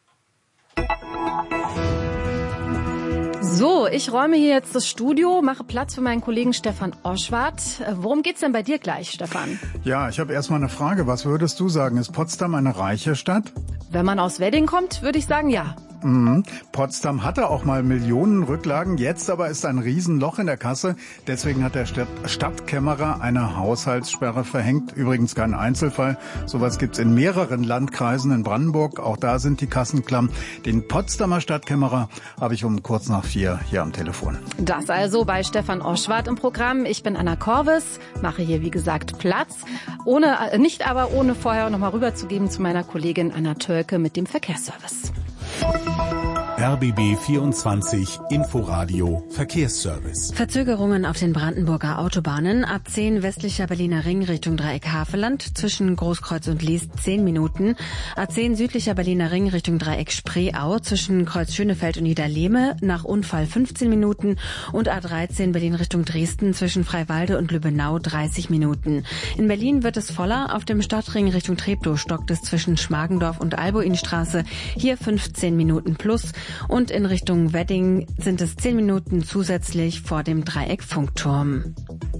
So, ich räume hier jetzt das Studio, mache Platz für meinen Kollegen Stefan Oschwart. Worum geht's denn bei dir gleich, Stefan? Ja, ich habe erstmal eine Frage. Was würdest du sagen? Ist Potsdam eine reiche Stadt? Wenn man aus Wedding kommt, würde ich sagen, ja. Potsdam hatte auch mal Millionen Rücklagen, jetzt aber ist ein Riesenloch in der Kasse. Deswegen hat der Stadtkämmerer eine Haushaltssperre verhängt. Übrigens kein Einzelfall. Sowas gibt's in mehreren Landkreisen in Brandenburg. Auch da sind die Kassen klamm. Den Potsdamer Stadtkämmerer habe ich um kurz nach 4 hier am Telefon. Das also bei Stefan Oschwart im Programm. Ich bin Anna Korvis, mache hier wie gesagt Platz. Nicht aber ohne vorher noch mal rüberzugeben zu meiner Kollegin Anna Tölke mit dem Verkehrsservice. RBB 24 Inforadio Verkehrsservice. Verzögerungen auf den Brandenburger Autobahnen. A10 westlicher Berliner Ring Richtung Dreieck Havelland zwischen Großkreuz und Liest 10 Minuten. A10 südlicher Berliner Ring Richtung Dreieck Spreeau zwischen Kreuz Schönefeld und Niederlehme nach Unfall 15 Minuten. Und A13 Berlin Richtung Dresden zwischen Freiwalde und Lübbenau 30 Minuten. In Berlin wird es voller. Auf dem Stadtring Richtung Treptow stockt es zwischen Schmargendorf und Albuinstraße. Hier 15 Minuten plus. Und in Richtung Wedding sind es 10 Minuten zusätzlich vor dem Dreieck Funkturm.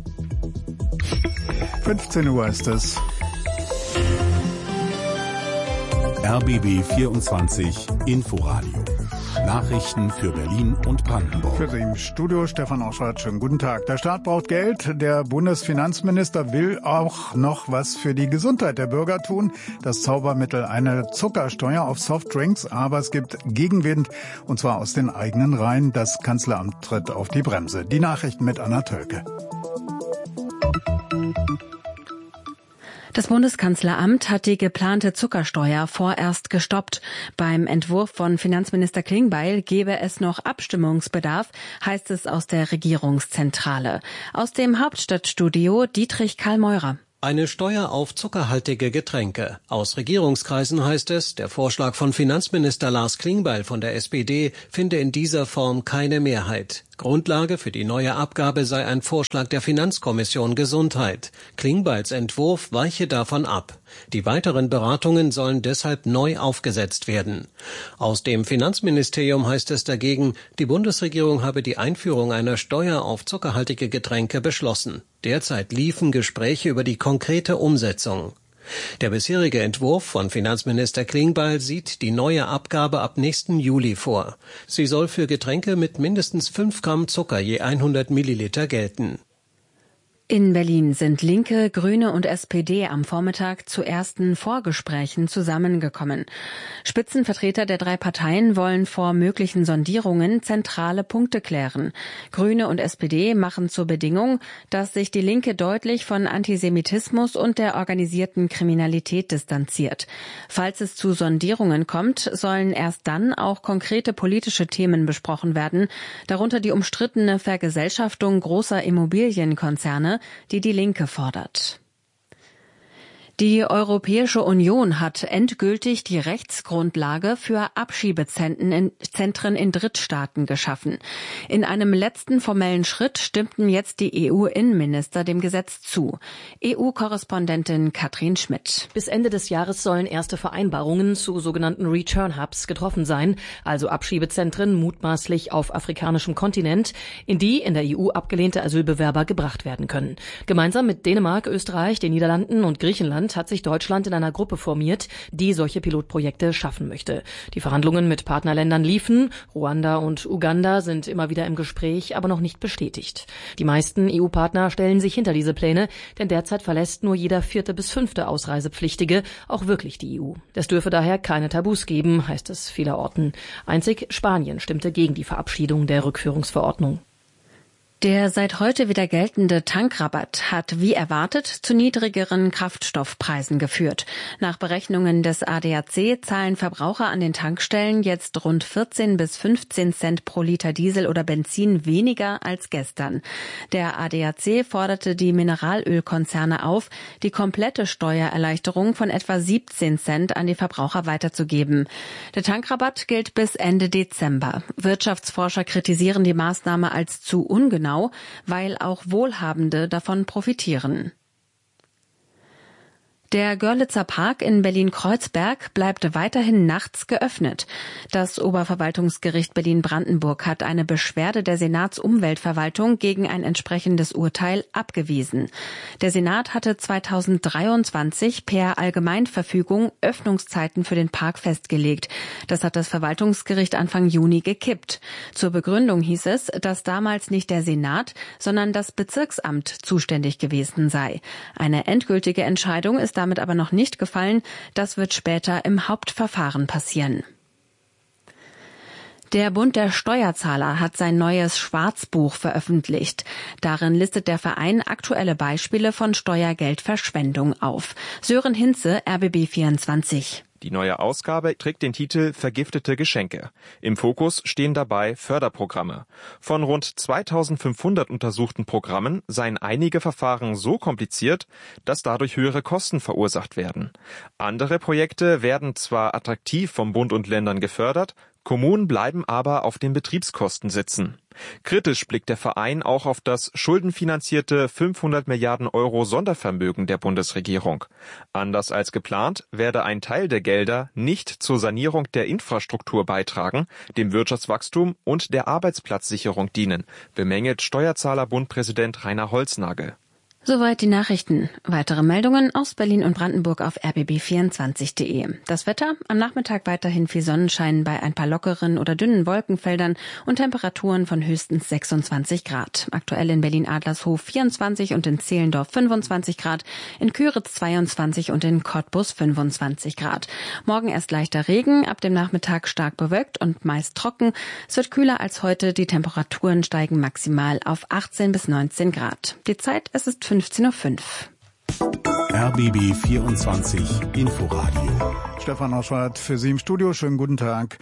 15 Uhr ist es. RBB 24 Inforadio. Nachrichten für Berlin und Brandenburg. Für Sie im Studio Stefan Oschwart. Schönen guten Tag. Der Staat braucht Geld. Der Bundesfinanzminister will auch noch was für die Gesundheit der Bürger tun. Das Zaubermittel eine Zuckersteuer auf Softdrinks. Aber es gibt Gegenwind, und zwar aus den eigenen Reihen. Das Kanzleramt tritt auf die Bremse. Die Nachrichten mit Anna Tölke. Das Bundeskanzleramt hat die geplante Zuckersteuer vorerst gestoppt. Beim Entwurf von Finanzminister Klingbeil gebe es noch Abstimmungsbedarf, heißt es aus der Regierungszentrale. Aus dem Hauptstadtstudio Dietrich Karl-Meurer. Eine Steuer auf zuckerhaltige Getränke. Aus Regierungskreisen heißt es, der Vorschlag von Finanzminister Lars Klingbeil von der SPD finde in dieser Form keine Mehrheit. Grundlage für die neue Abgabe sei ein Vorschlag der Finanzkommission Gesundheit. Klingbeils Entwurf weiche davon ab. Die weiteren Beratungen sollen deshalb neu aufgesetzt werden. Aus dem Finanzministerium heißt es dagegen, die Bundesregierung habe die Einführung einer Steuer auf zuckerhaltige Getränke beschlossen. Derzeit liefen Gespräche über die konkrete Umsetzung. Der bisherige Entwurf von Finanzminister Klingbeil sieht die neue Abgabe ab nächsten Juli vor. Sie soll für Getränke mit mindestens 5 Gramm Zucker je 100 Milliliter gelten. In Berlin sind Linke, Grüne und SPD am Vormittag zu ersten Vorgesprächen zusammengekommen. Spitzenvertreter der 3 Parteien wollen vor möglichen Sondierungen zentrale Punkte klären. Grüne und SPD machen zur Bedingung, dass sich die Linke deutlich von Antisemitismus und der organisierten Kriminalität distanziert. Falls es zu Sondierungen kommt, sollen erst dann auch konkrete politische Themen besprochen werden, darunter die umstrittene Vergesellschaftung großer Immobilienkonzerne, die die Linke fordert. Die Europäische Union hat endgültig die Rechtsgrundlage für Abschiebezentren in Drittstaaten geschaffen. In einem letzten formellen Schritt stimmten jetzt die EU-Innenminister dem Gesetz zu. EU-Korrespondentin Katrin Schmidt. Bis Ende des Jahres sollen erste Vereinbarungen zu sogenannten Return Hubs getroffen sein, also Abschiebezentren mutmaßlich auf afrikanischem Kontinent, in die in der EU abgelehnte Asylbewerber gebracht werden können. Gemeinsam mit Dänemark, Österreich, den Niederlanden und Griechenland hat sich Deutschland in einer Gruppe formiert, die solche Pilotprojekte schaffen möchte. Die Verhandlungen mit Partnerländern liefen. Ruanda und Uganda sind immer wieder im Gespräch, aber noch nicht bestätigt. Die meisten EU-Partner stellen sich hinter diese Pläne, denn derzeit verlässt nur jeder 4. bis 5. Ausreisepflichtige auch wirklich die EU. Es dürfe daher keine Tabus geben, heißt es vielerorten. Einzig Spanien stimmte gegen die Verabschiedung der Rückführungsverordnung. Der seit heute wieder geltende Tankrabatt hat wie erwartet zu niedrigeren Kraftstoffpreisen geführt. Nach Berechnungen des ADAC zahlen Verbraucher an den Tankstellen jetzt rund 14 bis 15 Cent pro Liter Diesel oder Benzin weniger als gestern. Der ADAC forderte die Mineralölkonzerne auf, die komplette Steuererleichterung von etwa 17 Cent an die Verbraucher weiterzugeben. Der Tankrabatt gilt bis Ende Dezember. Wirtschaftsforscher kritisieren die Maßnahme als zu ungenau, weil auch Wohlhabende davon profitieren. Der Görlitzer Park in Berlin-Kreuzberg bleibt weiterhin nachts geöffnet. Das Oberverwaltungsgericht Berlin-Brandenburg hat eine Beschwerde der Senatsumweltverwaltung gegen ein entsprechendes Urteil abgewiesen. Der Senat hatte 2023 per Allgemeinverfügung Öffnungszeiten für den Park festgelegt. Das hat das Verwaltungsgericht Anfang Juni gekippt. Zur Begründung hieß es, dass damals nicht der Senat, sondern das Bezirksamt zuständig gewesen sei. Eine endgültige Entscheidung ist damit aber noch nicht gefallen. Das wird später im Hauptverfahren passieren. Der Bund der Steuerzahler hat sein neues Schwarzbuch veröffentlicht. Darin listet der Verein aktuelle Beispiele von Steuergeldverschwendung auf. Sören Hinze, RBB 24. Die neue Ausgabe trägt den Titel Vergiftete Geschenke. Im Fokus stehen dabei Förderprogramme. Von rund 2500 untersuchten Programmen seien einige Verfahren so kompliziert, dass dadurch höhere Kosten verursacht werden. Andere Projekte werden zwar attraktiv vom Bund und Ländern gefördert, Kommunen bleiben aber auf den Betriebskosten sitzen. Kritisch blickt der Verein auch auf das schuldenfinanzierte 500 Milliarden Euro Sondervermögen der Bundesregierung. Anders als geplant werde ein Teil der Gelder nicht zur Sanierung der Infrastruktur beitragen, dem Wirtschaftswachstum und der Arbeitsplatzsicherung dienen, bemängelt Steuerzahlerbund-Präsident Rainer Holznagel. Soweit die Nachrichten. Weitere Meldungen aus Berlin und Brandenburg auf rbb24.de. Das Wetter, am Nachmittag weiterhin viel Sonnenschein bei ein paar lockeren oder dünnen Wolkenfeldern und Temperaturen von höchstens 26 Grad. Aktuell in Berlin-Adlershof 24 und in Zehlendorf 25 Grad, in Küritz 22 und in Cottbus 25 Grad. Morgen erst leichter Regen, ab dem Nachmittag stark bewölkt und meist trocken. Es wird kühler als heute, die Temperaturen steigen maximal auf 18 bis 19 Grad. Die Zeit, es ist 15:05 Uhr. RBB 24 Inforadio. Stefan Oschwart für Sie im Studio. Schönen guten Tag.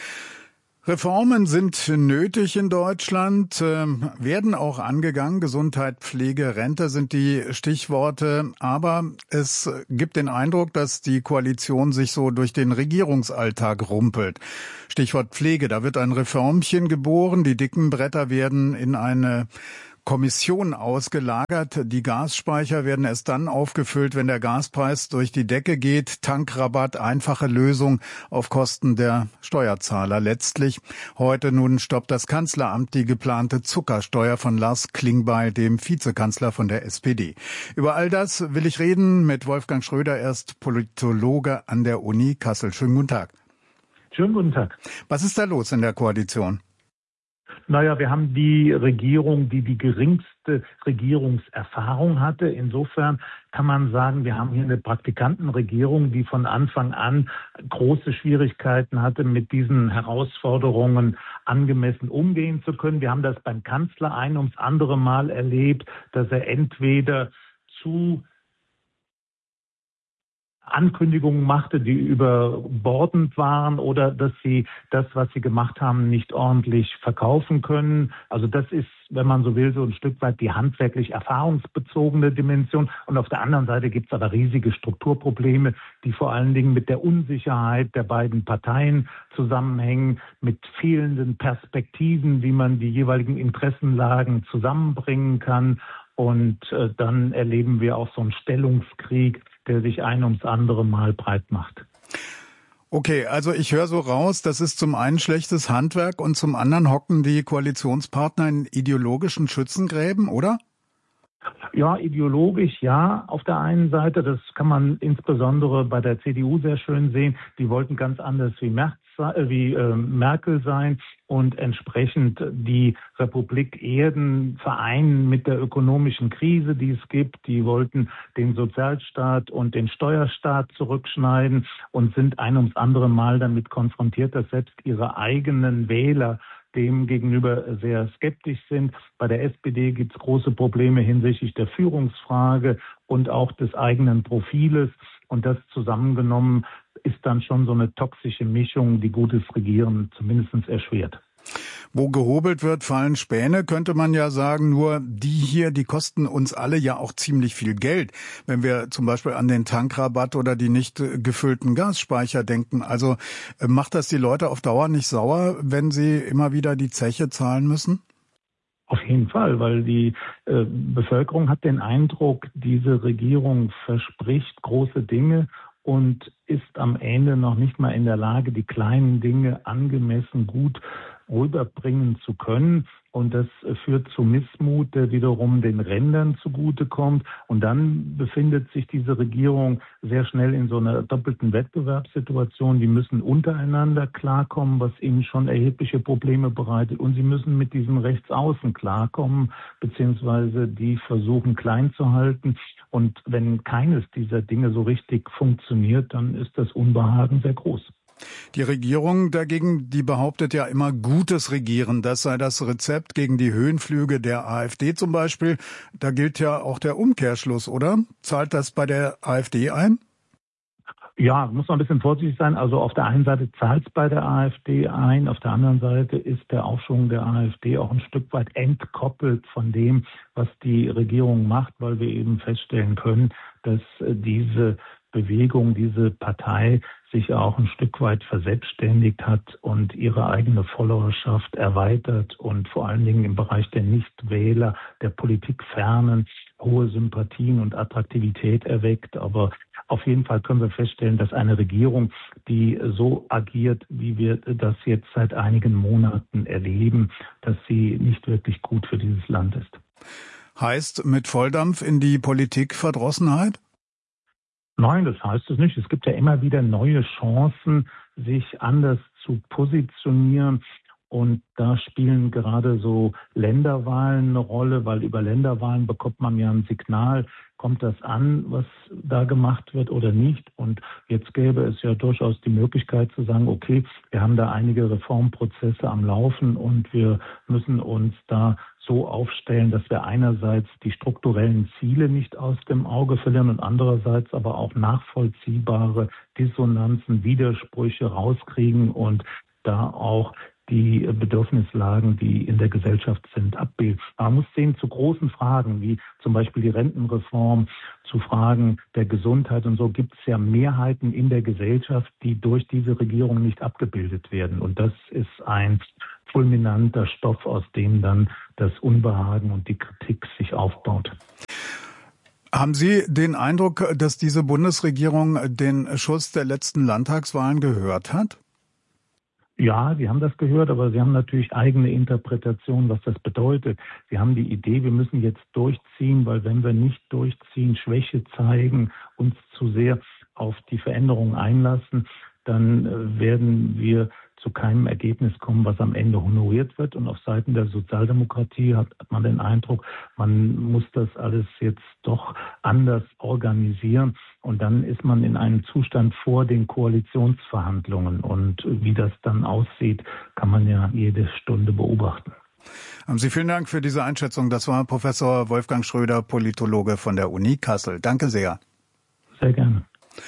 Reformen sind nötig in Deutschland, werden auch angegangen. Gesundheit, Pflege, Rente sind die Stichworte. Aber es gibt den Eindruck, dass die Koalition sich so durch den Regierungsalltag rumpelt. Stichwort Pflege, da wird ein Reformchen geboren. Die dicken Bretter werden in eine Kommission ausgelagert. Die Gasspeicher werden erst dann aufgefüllt, wenn der Gaspreis durch die Decke geht. Tankrabatt, einfache Lösung auf Kosten der Steuerzahler letztlich. Heute nun stoppt das Kanzleramt die geplante Zuckersteuer von Lars Klingbeil, dem Vizekanzler von der SPD. Über all das will ich reden mit Wolfgang Schröder, er ist Politologe an der Uni Kassel. Schönen guten Tag. Schönen guten Tag. Was ist da los in der Koalition? Naja, wir haben die Regierung, die die geringste Regierungserfahrung hatte. Insofern kann man sagen, wir haben hier eine Praktikantenregierung, die von Anfang an große Schwierigkeiten hatte, mit diesen Herausforderungen angemessen umgehen zu können. Wir haben das beim Kanzler ein ums andere Mal erlebt, dass er entweder zu Ankündigungen machte, die überbordend waren oder dass sie das, was sie gemacht haben, nicht ordentlich verkaufen können. Also das ist, wenn man so will, so ein Stück weit die handwerklich erfahrungsbezogene Dimension. Und auf der anderen Seite gibt es aber riesige Strukturprobleme, die vor allen Dingen mit der Unsicherheit der beiden Parteien zusammenhängen, mit fehlenden Perspektiven, wie man die jeweiligen Interessenlagen zusammenbringen kann. Und dann erleben wir auch so einen Stellungskrieg, der sich ein ums andere Mal breit macht. Okay, also ich höre so raus, das ist zum einen schlechtes Handwerk und zum anderen hocken die Koalitionspartner in ideologischen Schützengräben, oder? Ja, ideologisch ja, auf der einen Seite. Das kann man insbesondere bei der CDU sehr schön sehen. Die wollten ganz anders wie Merkel sein und entsprechend die Republik Erden vereinen mit der ökonomischen Krise, die es gibt. Die wollten den Sozialstaat und den Steuerstaat zurückschneiden und sind ein ums andere Mal damit konfrontiert, dass selbst ihre eigenen Wähler dem gegenüber sehr skeptisch sind. Bei der SPD gibt es große Probleme hinsichtlich der Führungsfrage und auch des eigenen Profiles. Und das zusammengenommen ist dann schon so eine toxische Mischung, die gutes Regieren zumindest erschwert. Wo gehobelt wird, fallen Späne, könnte man ja sagen. Nur die hier, die kosten uns alle ja auch ziemlich viel Geld. Wenn wir zum Beispiel an den Tankrabatt oder die nicht gefüllten Gasspeicher denken. Also macht das die Leute auf Dauer nicht sauer, wenn sie immer wieder die Zeche zahlen müssen? Auf jeden Fall, weil die Bevölkerung hat den Eindruck, diese Regierung verspricht große Dinge und ist am Ende noch nicht mal in der Lage, die kleinen Dinge angemessen gut rüberbringen zu können. Und das führt zu Missmut, der wiederum den Rändern zugutekommt. Und dann befindet sich diese Regierung sehr schnell in so einer doppelten Wettbewerbssituation. Die müssen untereinander klarkommen, was ihnen schon erhebliche Probleme bereitet. Und sie müssen mit diesen Rechtsaußen klarkommen, beziehungsweise die versuchen klein zu halten. Und wenn keines dieser Dinge so richtig funktioniert, dann ist das Unbehagen sehr groß. Die Regierung dagegen, die behauptet ja immer gutes Regieren. Das sei das Rezept gegen die Höhenflüge der AfD zum Beispiel. Da gilt ja auch der Umkehrschluss, oder? Zahlt das bei der AfD ein? Ja, muss man ein bisschen vorsichtig sein. Also auf der einen Seite zahlt es bei der AfD ein, auf der anderen Seite ist der Aufschwung der AfD auch ein Stück weit entkoppelt von dem, was die Regierung macht, weil wir eben feststellen können, dass diese Bewegung, diese Partei sich auch ein Stück weit verselbstständigt hat und ihre eigene Followerschaft erweitert und vor allen Dingen im Bereich der Nichtwähler, der Politikfernen, hohe Sympathien und Attraktivität erweckt. Aber auf jeden Fall können wir feststellen, dass eine Regierung, die so agiert, wie wir das jetzt seit einigen Monaten erleben, dass sie nicht wirklich gut für dieses Land ist. Heißt mit Volldampf in die Politikverdrossenheit? Nein, das heißt es nicht. Es gibt ja immer wieder neue Chancen, sich anders zu positionieren. Und da spielen gerade so Länderwahlen eine Rolle, weil über Länderwahlen bekommt man ja ein Signal, kommt das an, was da gemacht wird oder nicht. Und jetzt gäbe es ja durchaus die Möglichkeit zu sagen, okay, wir haben da einige Reformprozesse am Laufen und wir müssen uns da so aufstellen, dass wir einerseits die strukturellen Ziele nicht aus dem Auge verlieren und andererseits aber auch nachvollziehbare Dissonanzen, Widersprüche rauskriegen und da auch die Bedürfnislagen, die in der Gesellschaft sind, abbilden. Man muss sehen, zu großen Fragen, wie zum Beispiel die Rentenreform, zu Fragen der Gesundheit und so, gibt es ja Mehrheiten in der Gesellschaft, die durch diese Regierung nicht abgebildet werden. Und das ist ein fulminanter Stoff, aus dem dann das Unbehagen und die Kritik sich aufbaut. Haben Sie den Eindruck, dass diese Bundesregierung den Schuss der letzten Landtagswahlen gehört hat? Ja, sie haben das gehört, aber sie haben natürlich eigene Interpretationen, was das bedeutet. Sie haben die Idee, wir müssen jetzt durchziehen, weil wenn wir nicht durchziehen, Schwäche zeigen, uns zu sehr auf die Veränderung einlassen, dann werden wir zu keinem Ergebnis kommen, was am Ende honoriert wird. Und auf Seiten der Sozialdemokratie hat man den Eindruck, man muss das alles jetzt doch anders organisieren. Und dann ist man in einem Zustand vor den Koalitionsverhandlungen. Und wie das dann aussieht, kann man ja jede Stunde beobachten. Haben Sie vielen Dank für diese Einschätzung. Das war Professor Wolfgang Schröder, Politologe von der Uni Kassel. Danke sehr. Sehr gerne.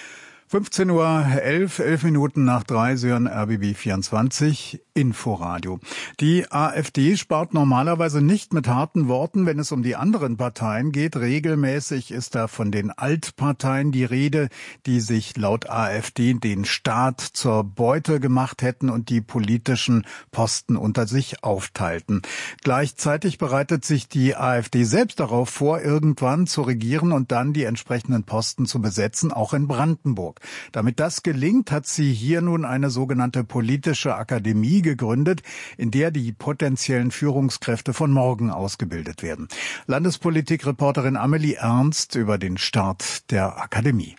15:11 Uhr, 11 Minuten nach 3, Sie hören RBB 24 Inforadio. Die AfD spart normalerweise nicht mit harten Worten, wenn es um die anderen Parteien geht. Regelmäßig ist da von den Altparteien die Rede, die sich laut AfD den Staat zur Beute gemacht hätten und die politischen Posten unter sich aufteilten. Gleichzeitig bereitet sich die AfD selbst darauf vor, irgendwann zu regieren und dann die entsprechenden Posten zu besetzen, auch in Brandenburg. Damit das gelingt, hat sie hier nun eine sogenannte politische Akademie gegründet, in der die potenziellen Führungskräfte von morgen ausgebildet werden. Landespolitikreporterin Amelie Ernst über den Start der Akademie.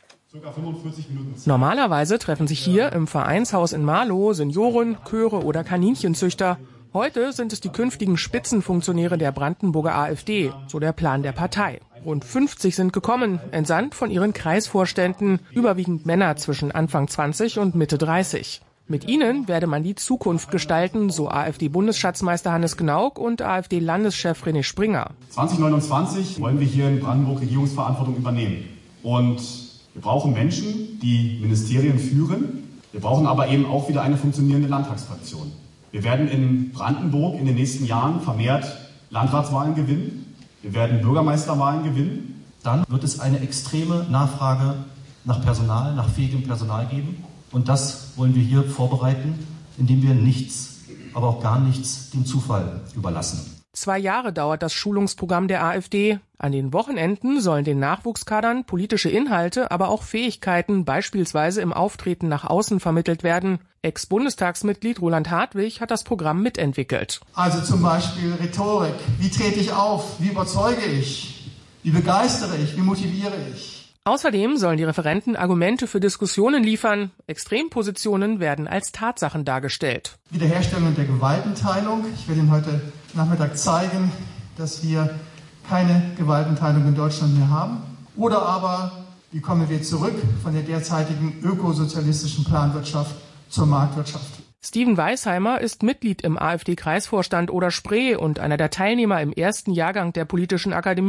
Normalerweise treffen sich hier im Vereinshaus in Marlow Senioren, Chöre oder Kaninchenzüchter. Heute sind es die künftigen Spitzenfunktionäre der Brandenburger AfD, so der Plan der Partei. Rund 50 sind gekommen, entsandt von ihren Kreisvorständen, überwiegend Männer zwischen Anfang 20 und Mitte 30. Mit ihnen werde man die Zukunft gestalten, so AfD-Bundesschatzmeister Hannes Gnauk und AfD-Landeschef René Springer. 2029 wollen wir hier in Brandenburg Regierungsverantwortung übernehmen. Und wir brauchen Menschen, die Ministerien führen. Wir brauchen aber eben auch wieder eine funktionierende Landtagsfraktion. Wir werden in Brandenburg in den nächsten Jahren vermehrt Landratswahlen gewinnen. Wir werden Bürgermeisterwahlen gewinnen. Dann wird es eine extreme Nachfrage nach Personal, nach fähigem Personal geben. Und das wollen wir hier vorbereiten, indem wir nichts, aber auch gar nichts dem Zufall überlassen. 2 Jahre dauert das Schulungsprogramm der AfD. An den Wochenenden sollen den Nachwuchskadern politische Inhalte, aber auch Fähigkeiten, beispielsweise im Auftreten nach außen, vermittelt werden. Ex-Bundestagsmitglied Roland Hartwig hat das Programm mitentwickelt. Also zum Beispiel Rhetorik. Wie trete ich auf? Wie überzeuge ich? Wie begeistere ich? Wie motiviere ich? Außerdem sollen die Referenten Argumente für Diskussionen liefern. Extrempositionen werden als Tatsachen dargestellt. Wiederherstellung der Gewaltenteilung. Ich werde Ihnen heute Nachmittag zeigen, dass wir keine Gewaltenteilung in Deutschland mehr haben. Oder aber, wie kommen wir zurück von der derzeitigen ökosozialistischen Planwirtschaft zur Marktwirtschaft? Steven Weisheimer ist Mitglied im AfD-Kreisvorstand Oder-Spree und einer der Teilnehmer im ersten Jahrgang der Politischen Akademie.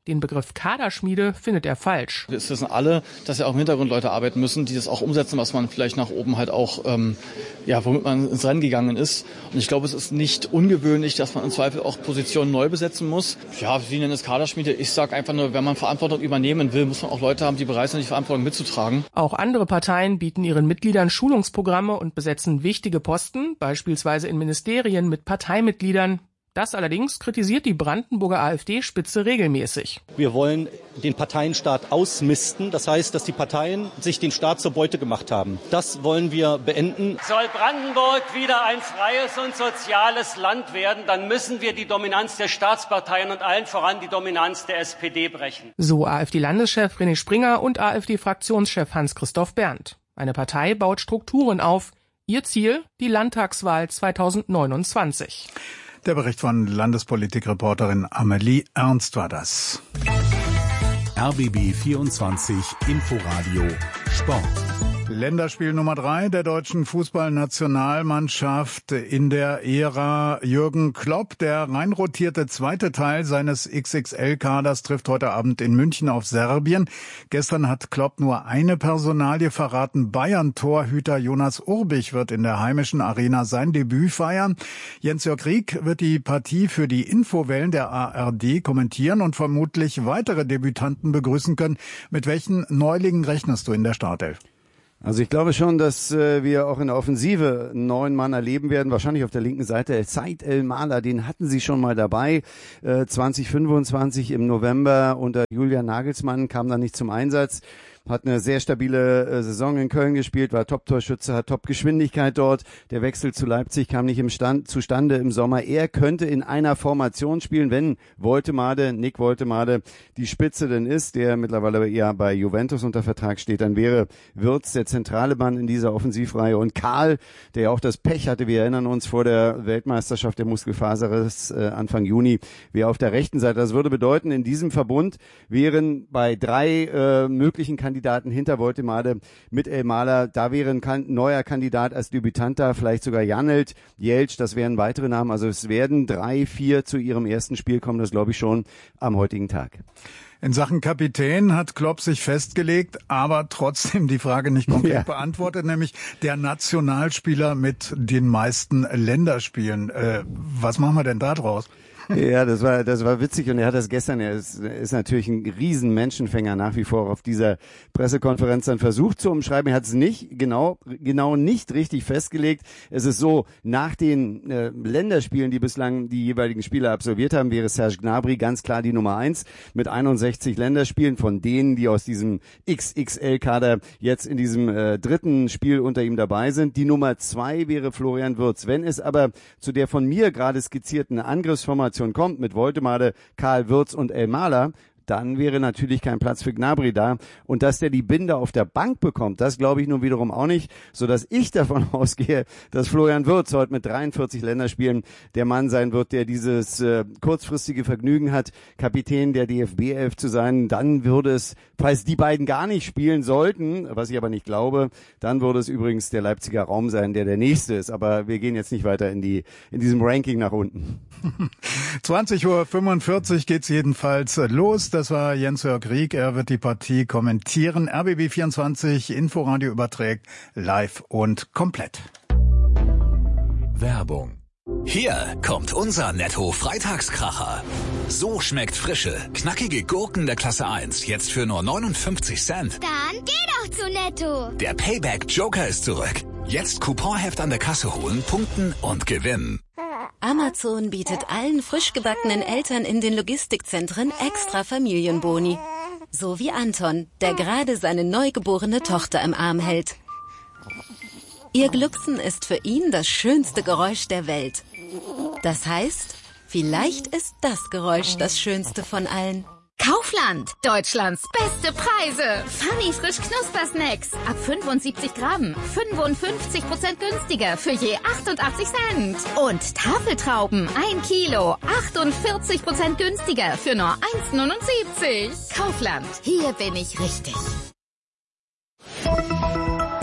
Den Begriff Kaderschmiede findet er falsch. Wir wissen alle, dass ja auch im Hintergrund Leute arbeiten müssen, die das auch umsetzen, was man vielleicht nach oben halt auch, womit man ins Rennen gegangen ist. Und ich glaube, es ist nicht ungewöhnlich, dass man im Zweifel auch Positionen neu besetzen muss. Ja, Sie nennen es Kaderschmiede. Ich sage einfach nur, wenn man Verantwortung übernehmen will, muss man auch Leute haben, die bereit sind, die Verantwortung mitzutragen. Auch andere Parteien bieten ihren Mitgliedern Schulungsprogramme und besetzen wichtige Posten, beispielsweise in Ministerien mit Parteimitgliedern. Das allerdings kritisiert die Brandenburger AfD-Spitze regelmäßig. Wir wollen den Parteienstaat ausmisten. Das heißt, dass die Parteien sich den Staat zur Beute gemacht haben. Das wollen wir beenden. Soll Brandenburg wieder ein freies und soziales Land werden, dann müssen wir die Dominanz der Staatsparteien und allen voran die Dominanz der SPD brechen. So AfD-Landeschef René Springer und AfD-Fraktionschef Hans-Christoph Berndt. Eine Partei baut Strukturen auf. Ihr Ziel? Die Landtagswahl 2029. Der Bericht von Landespolitikreporterin Amelie Ernst war das. RBB 24 Inforadio Sport. Länderspiel Nummer 3 der deutschen Fußballnationalmannschaft in der Ära Jürgen Klopp. Der reinrotierte zweite Teil seines XXL-Kaders trifft heute Abend in München auf Serbien. Gestern hat Klopp nur eine Personalie verraten. Bayern-Torhüter Jonas Urbich wird in der heimischen Arena sein Debüt feiern. Jens-Jörg Rieck wird die Partie für die Infowellen der ARD kommentieren und vermutlich weitere Debütanten begrüßen können. Mit welchen Neulingen rechnest du in der Startelf? Also ich glaube schon, dass wir auch in der Offensive einen neuen Mann erleben werden, wahrscheinlich auf der linken Seite. Said El-Maler, den hatten sie schon mal dabei, 2025 im November unter Julian Nagelsmann, kam dann nicht zum Einsatz. Hat eine sehr stabile Saison in Köln gespielt, war Top-Torschütze, hat Top-Geschwindigkeit dort. Der Wechsel zu Leipzig kam nicht zustande im Sommer. Er könnte in einer Formation spielen, wenn Nick Woltemade, die Spitze denn ist, der mittlerweile eher bei Juventus unter Vertrag steht, dann wäre Wirtz der zentrale Mann in dieser Offensivreihe. Und Karl, der ja auch das Pech hatte, wir erinnern uns vor der Weltmeisterschaft der Muskelfaserriss Anfang Juni, wäre auf der rechten Seite. Das würde bedeuten, in diesem Verbund wären bei 3 möglichen Kandidaten hinter Woltemade mit El-Maler, da wäre ein neuer Kandidat als Debütant da, vielleicht sogar Janelt, Jeltsch, das wären weitere Namen. Also es werden 3, 4 zu ihrem ersten Spiel kommen, das glaube ich schon am heutigen Tag. In Sachen Kapitän hat Klopp sich festgelegt, aber trotzdem die Frage nicht konkret beantwortet, nämlich der Nationalspieler mit den meisten Länderspielen. Was machen wir denn da draus? Ja, das war witzig und er hat das gestern, er ist natürlich ein riesen Menschenfänger nach wie vor auf dieser Pressekonferenz dann versucht zu umschreiben. Er hat es nicht genau nicht richtig festgelegt. Es ist so, nach den Länderspielen, die bislang die jeweiligen Spieler absolviert haben, wäre Serge Gnabry ganz klar die Nummer 1 mit 61 Länderspielen von denen, die aus diesem XXL-Kader jetzt in diesem dritten Spiel unter ihm dabei sind. Die Nummer 2 wäre Florian Wirtz. Wenn es aber zu der von mir gerade skizzierten Angriffsformation kommt mit Woltemade, Karl, Wirtz und El-Maler, dann wäre natürlich kein Platz für Gnabry da. Und dass der die Binde auf der Bank bekommt, das glaube ich nun wiederum auch nicht, sodass ich davon ausgehe, dass Florian Wirtz heute mit 43 Länderspielen der Mann sein wird, der dieses kurzfristige Vergnügen hat, Kapitän der DFB-Elf zu sein. Dann würde es, falls die beiden gar nicht spielen sollten, was ich aber nicht glaube, dann würde es übrigens der Leipziger Raum sein, der nächste ist. Aber wir gehen jetzt nicht weiter in diesem Ranking nach unten. 20:45 Uhr geht's jedenfalls los. Das war Jens-Jörg Rieck. Er wird die Partie kommentieren. RBB 24 Inforadio überträgt live und komplett. Werbung. Hier kommt unser Netto-Freitagskracher. So schmeckt frische, knackige Gurken der Klasse 1 jetzt für nur 59 Cent. Dann geh doch zu Netto. Der Payback-Joker ist zurück. Jetzt Couponheft an der Kasse holen, punkten und gewinnen. Amazon bietet allen frisch gebackenen Eltern in den Logistikzentren extra Familienboni. So wie Anton, der gerade seine neugeborene Tochter im Arm hält. Ihr Glucksen ist für ihn das schönste Geräusch der Welt. Das heißt, vielleicht ist das Geräusch das schönste von allen. Kaufland, Deutschlands beste Preise. Funny frisch Knuspersnacks. Ab 75 Gramm. 55% günstiger für je 88 Cent. Und Tafeltrauben, 1 Kilo. 48% günstiger für nur 1,79. Kaufland, hier bin ich richtig.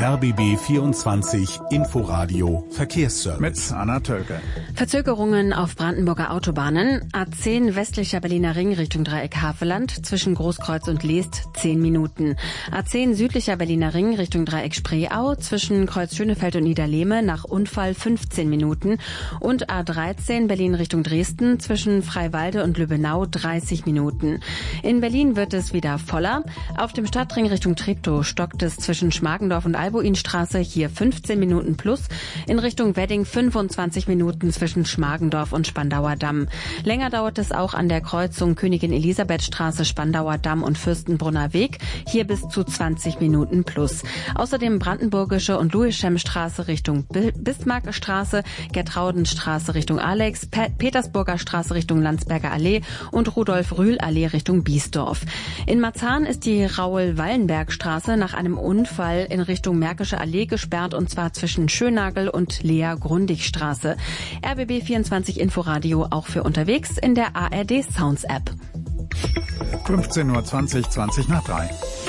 RBB 24 Inforadio Verkehrsservice. Mit Anna Tölke. Verzögerungen auf Brandenburger Autobahnen. A10 westlicher Berliner Ring Richtung Dreieck Havelland zwischen Großkreuz und Leest 10 Minuten. A10 südlicher Berliner Ring Richtung Dreieck Spreeau zwischen Kreuz Schönefeld und Niederlehme nach Unfall 15 Minuten. Und A13 Berlin Richtung Dresden zwischen Freiwalde und Lübbenau 30 Minuten. In Berlin wird es wieder voller. Auf dem Stadtring Richtung Treptow stockt es zwischen Schmargendorf und Albuinstraße, hier 15 Minuten plus. In Richtung Wedding 25 Minuten zwischen Schmargendorf und Spandauer Damm. Länger dauert es auch an der Kreuzung Königin Elisabethstraße, Spandauer Damm und Fürstenbrunner Weg, hier bis zu 20 Minuten plus. Außerdem Brandenburgische und Louis-Schem-Straße Richtung Bismarckstraße, Gertraudenstraße Richtung Alex, Petersburger Straße Richtung Landsberger Allee und Rudolf-Rühl-Allee Richtung Biesdorf. In Marzahn ist die Raoul-Wallenberg-Straße nach einem Unfall in Richtung Märkische Allee gesperrt, und zwar zwischen Schönagel und Lea-Grundig-Straße. RBB 24 Inforadio auch für unterwegs in der ARD Sounds App. 15:20 Uhr, 20 nach 3.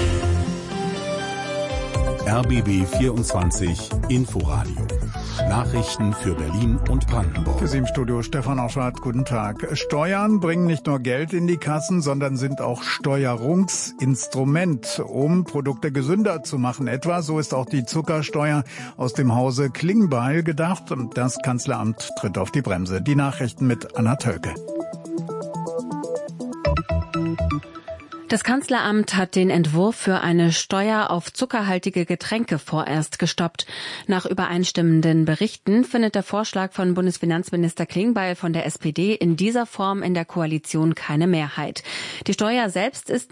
RBB 24 Inforadio. Nachrichten für Berlin und Brandenburg. Für Sie im Studio Stefan Auschwart, guten Tag. Steuern bringen nicht nur Geld in die Kassen, sondern sind auch Steuerungsinstrument, um Produkte gesünder zu machen. Etwa so ist auch die Zuckersteuer aus dem Hause Klingbeil gedacht. Das Kanzleramt tritt auf die Bremse. Die Nachrichten mit Anna Tölke. Das Kanzleramt hat den Entwurf für eine Steuer auf zuckerhaltige Getränke vorerst gestoppt. Nach übereinstimmenden Berichten findet der Vorschlag von Bundesfinanzminister Klingbeil von der SPD in dieser Form in der Koalition keine Mehrheit. Die Steuer selbst ist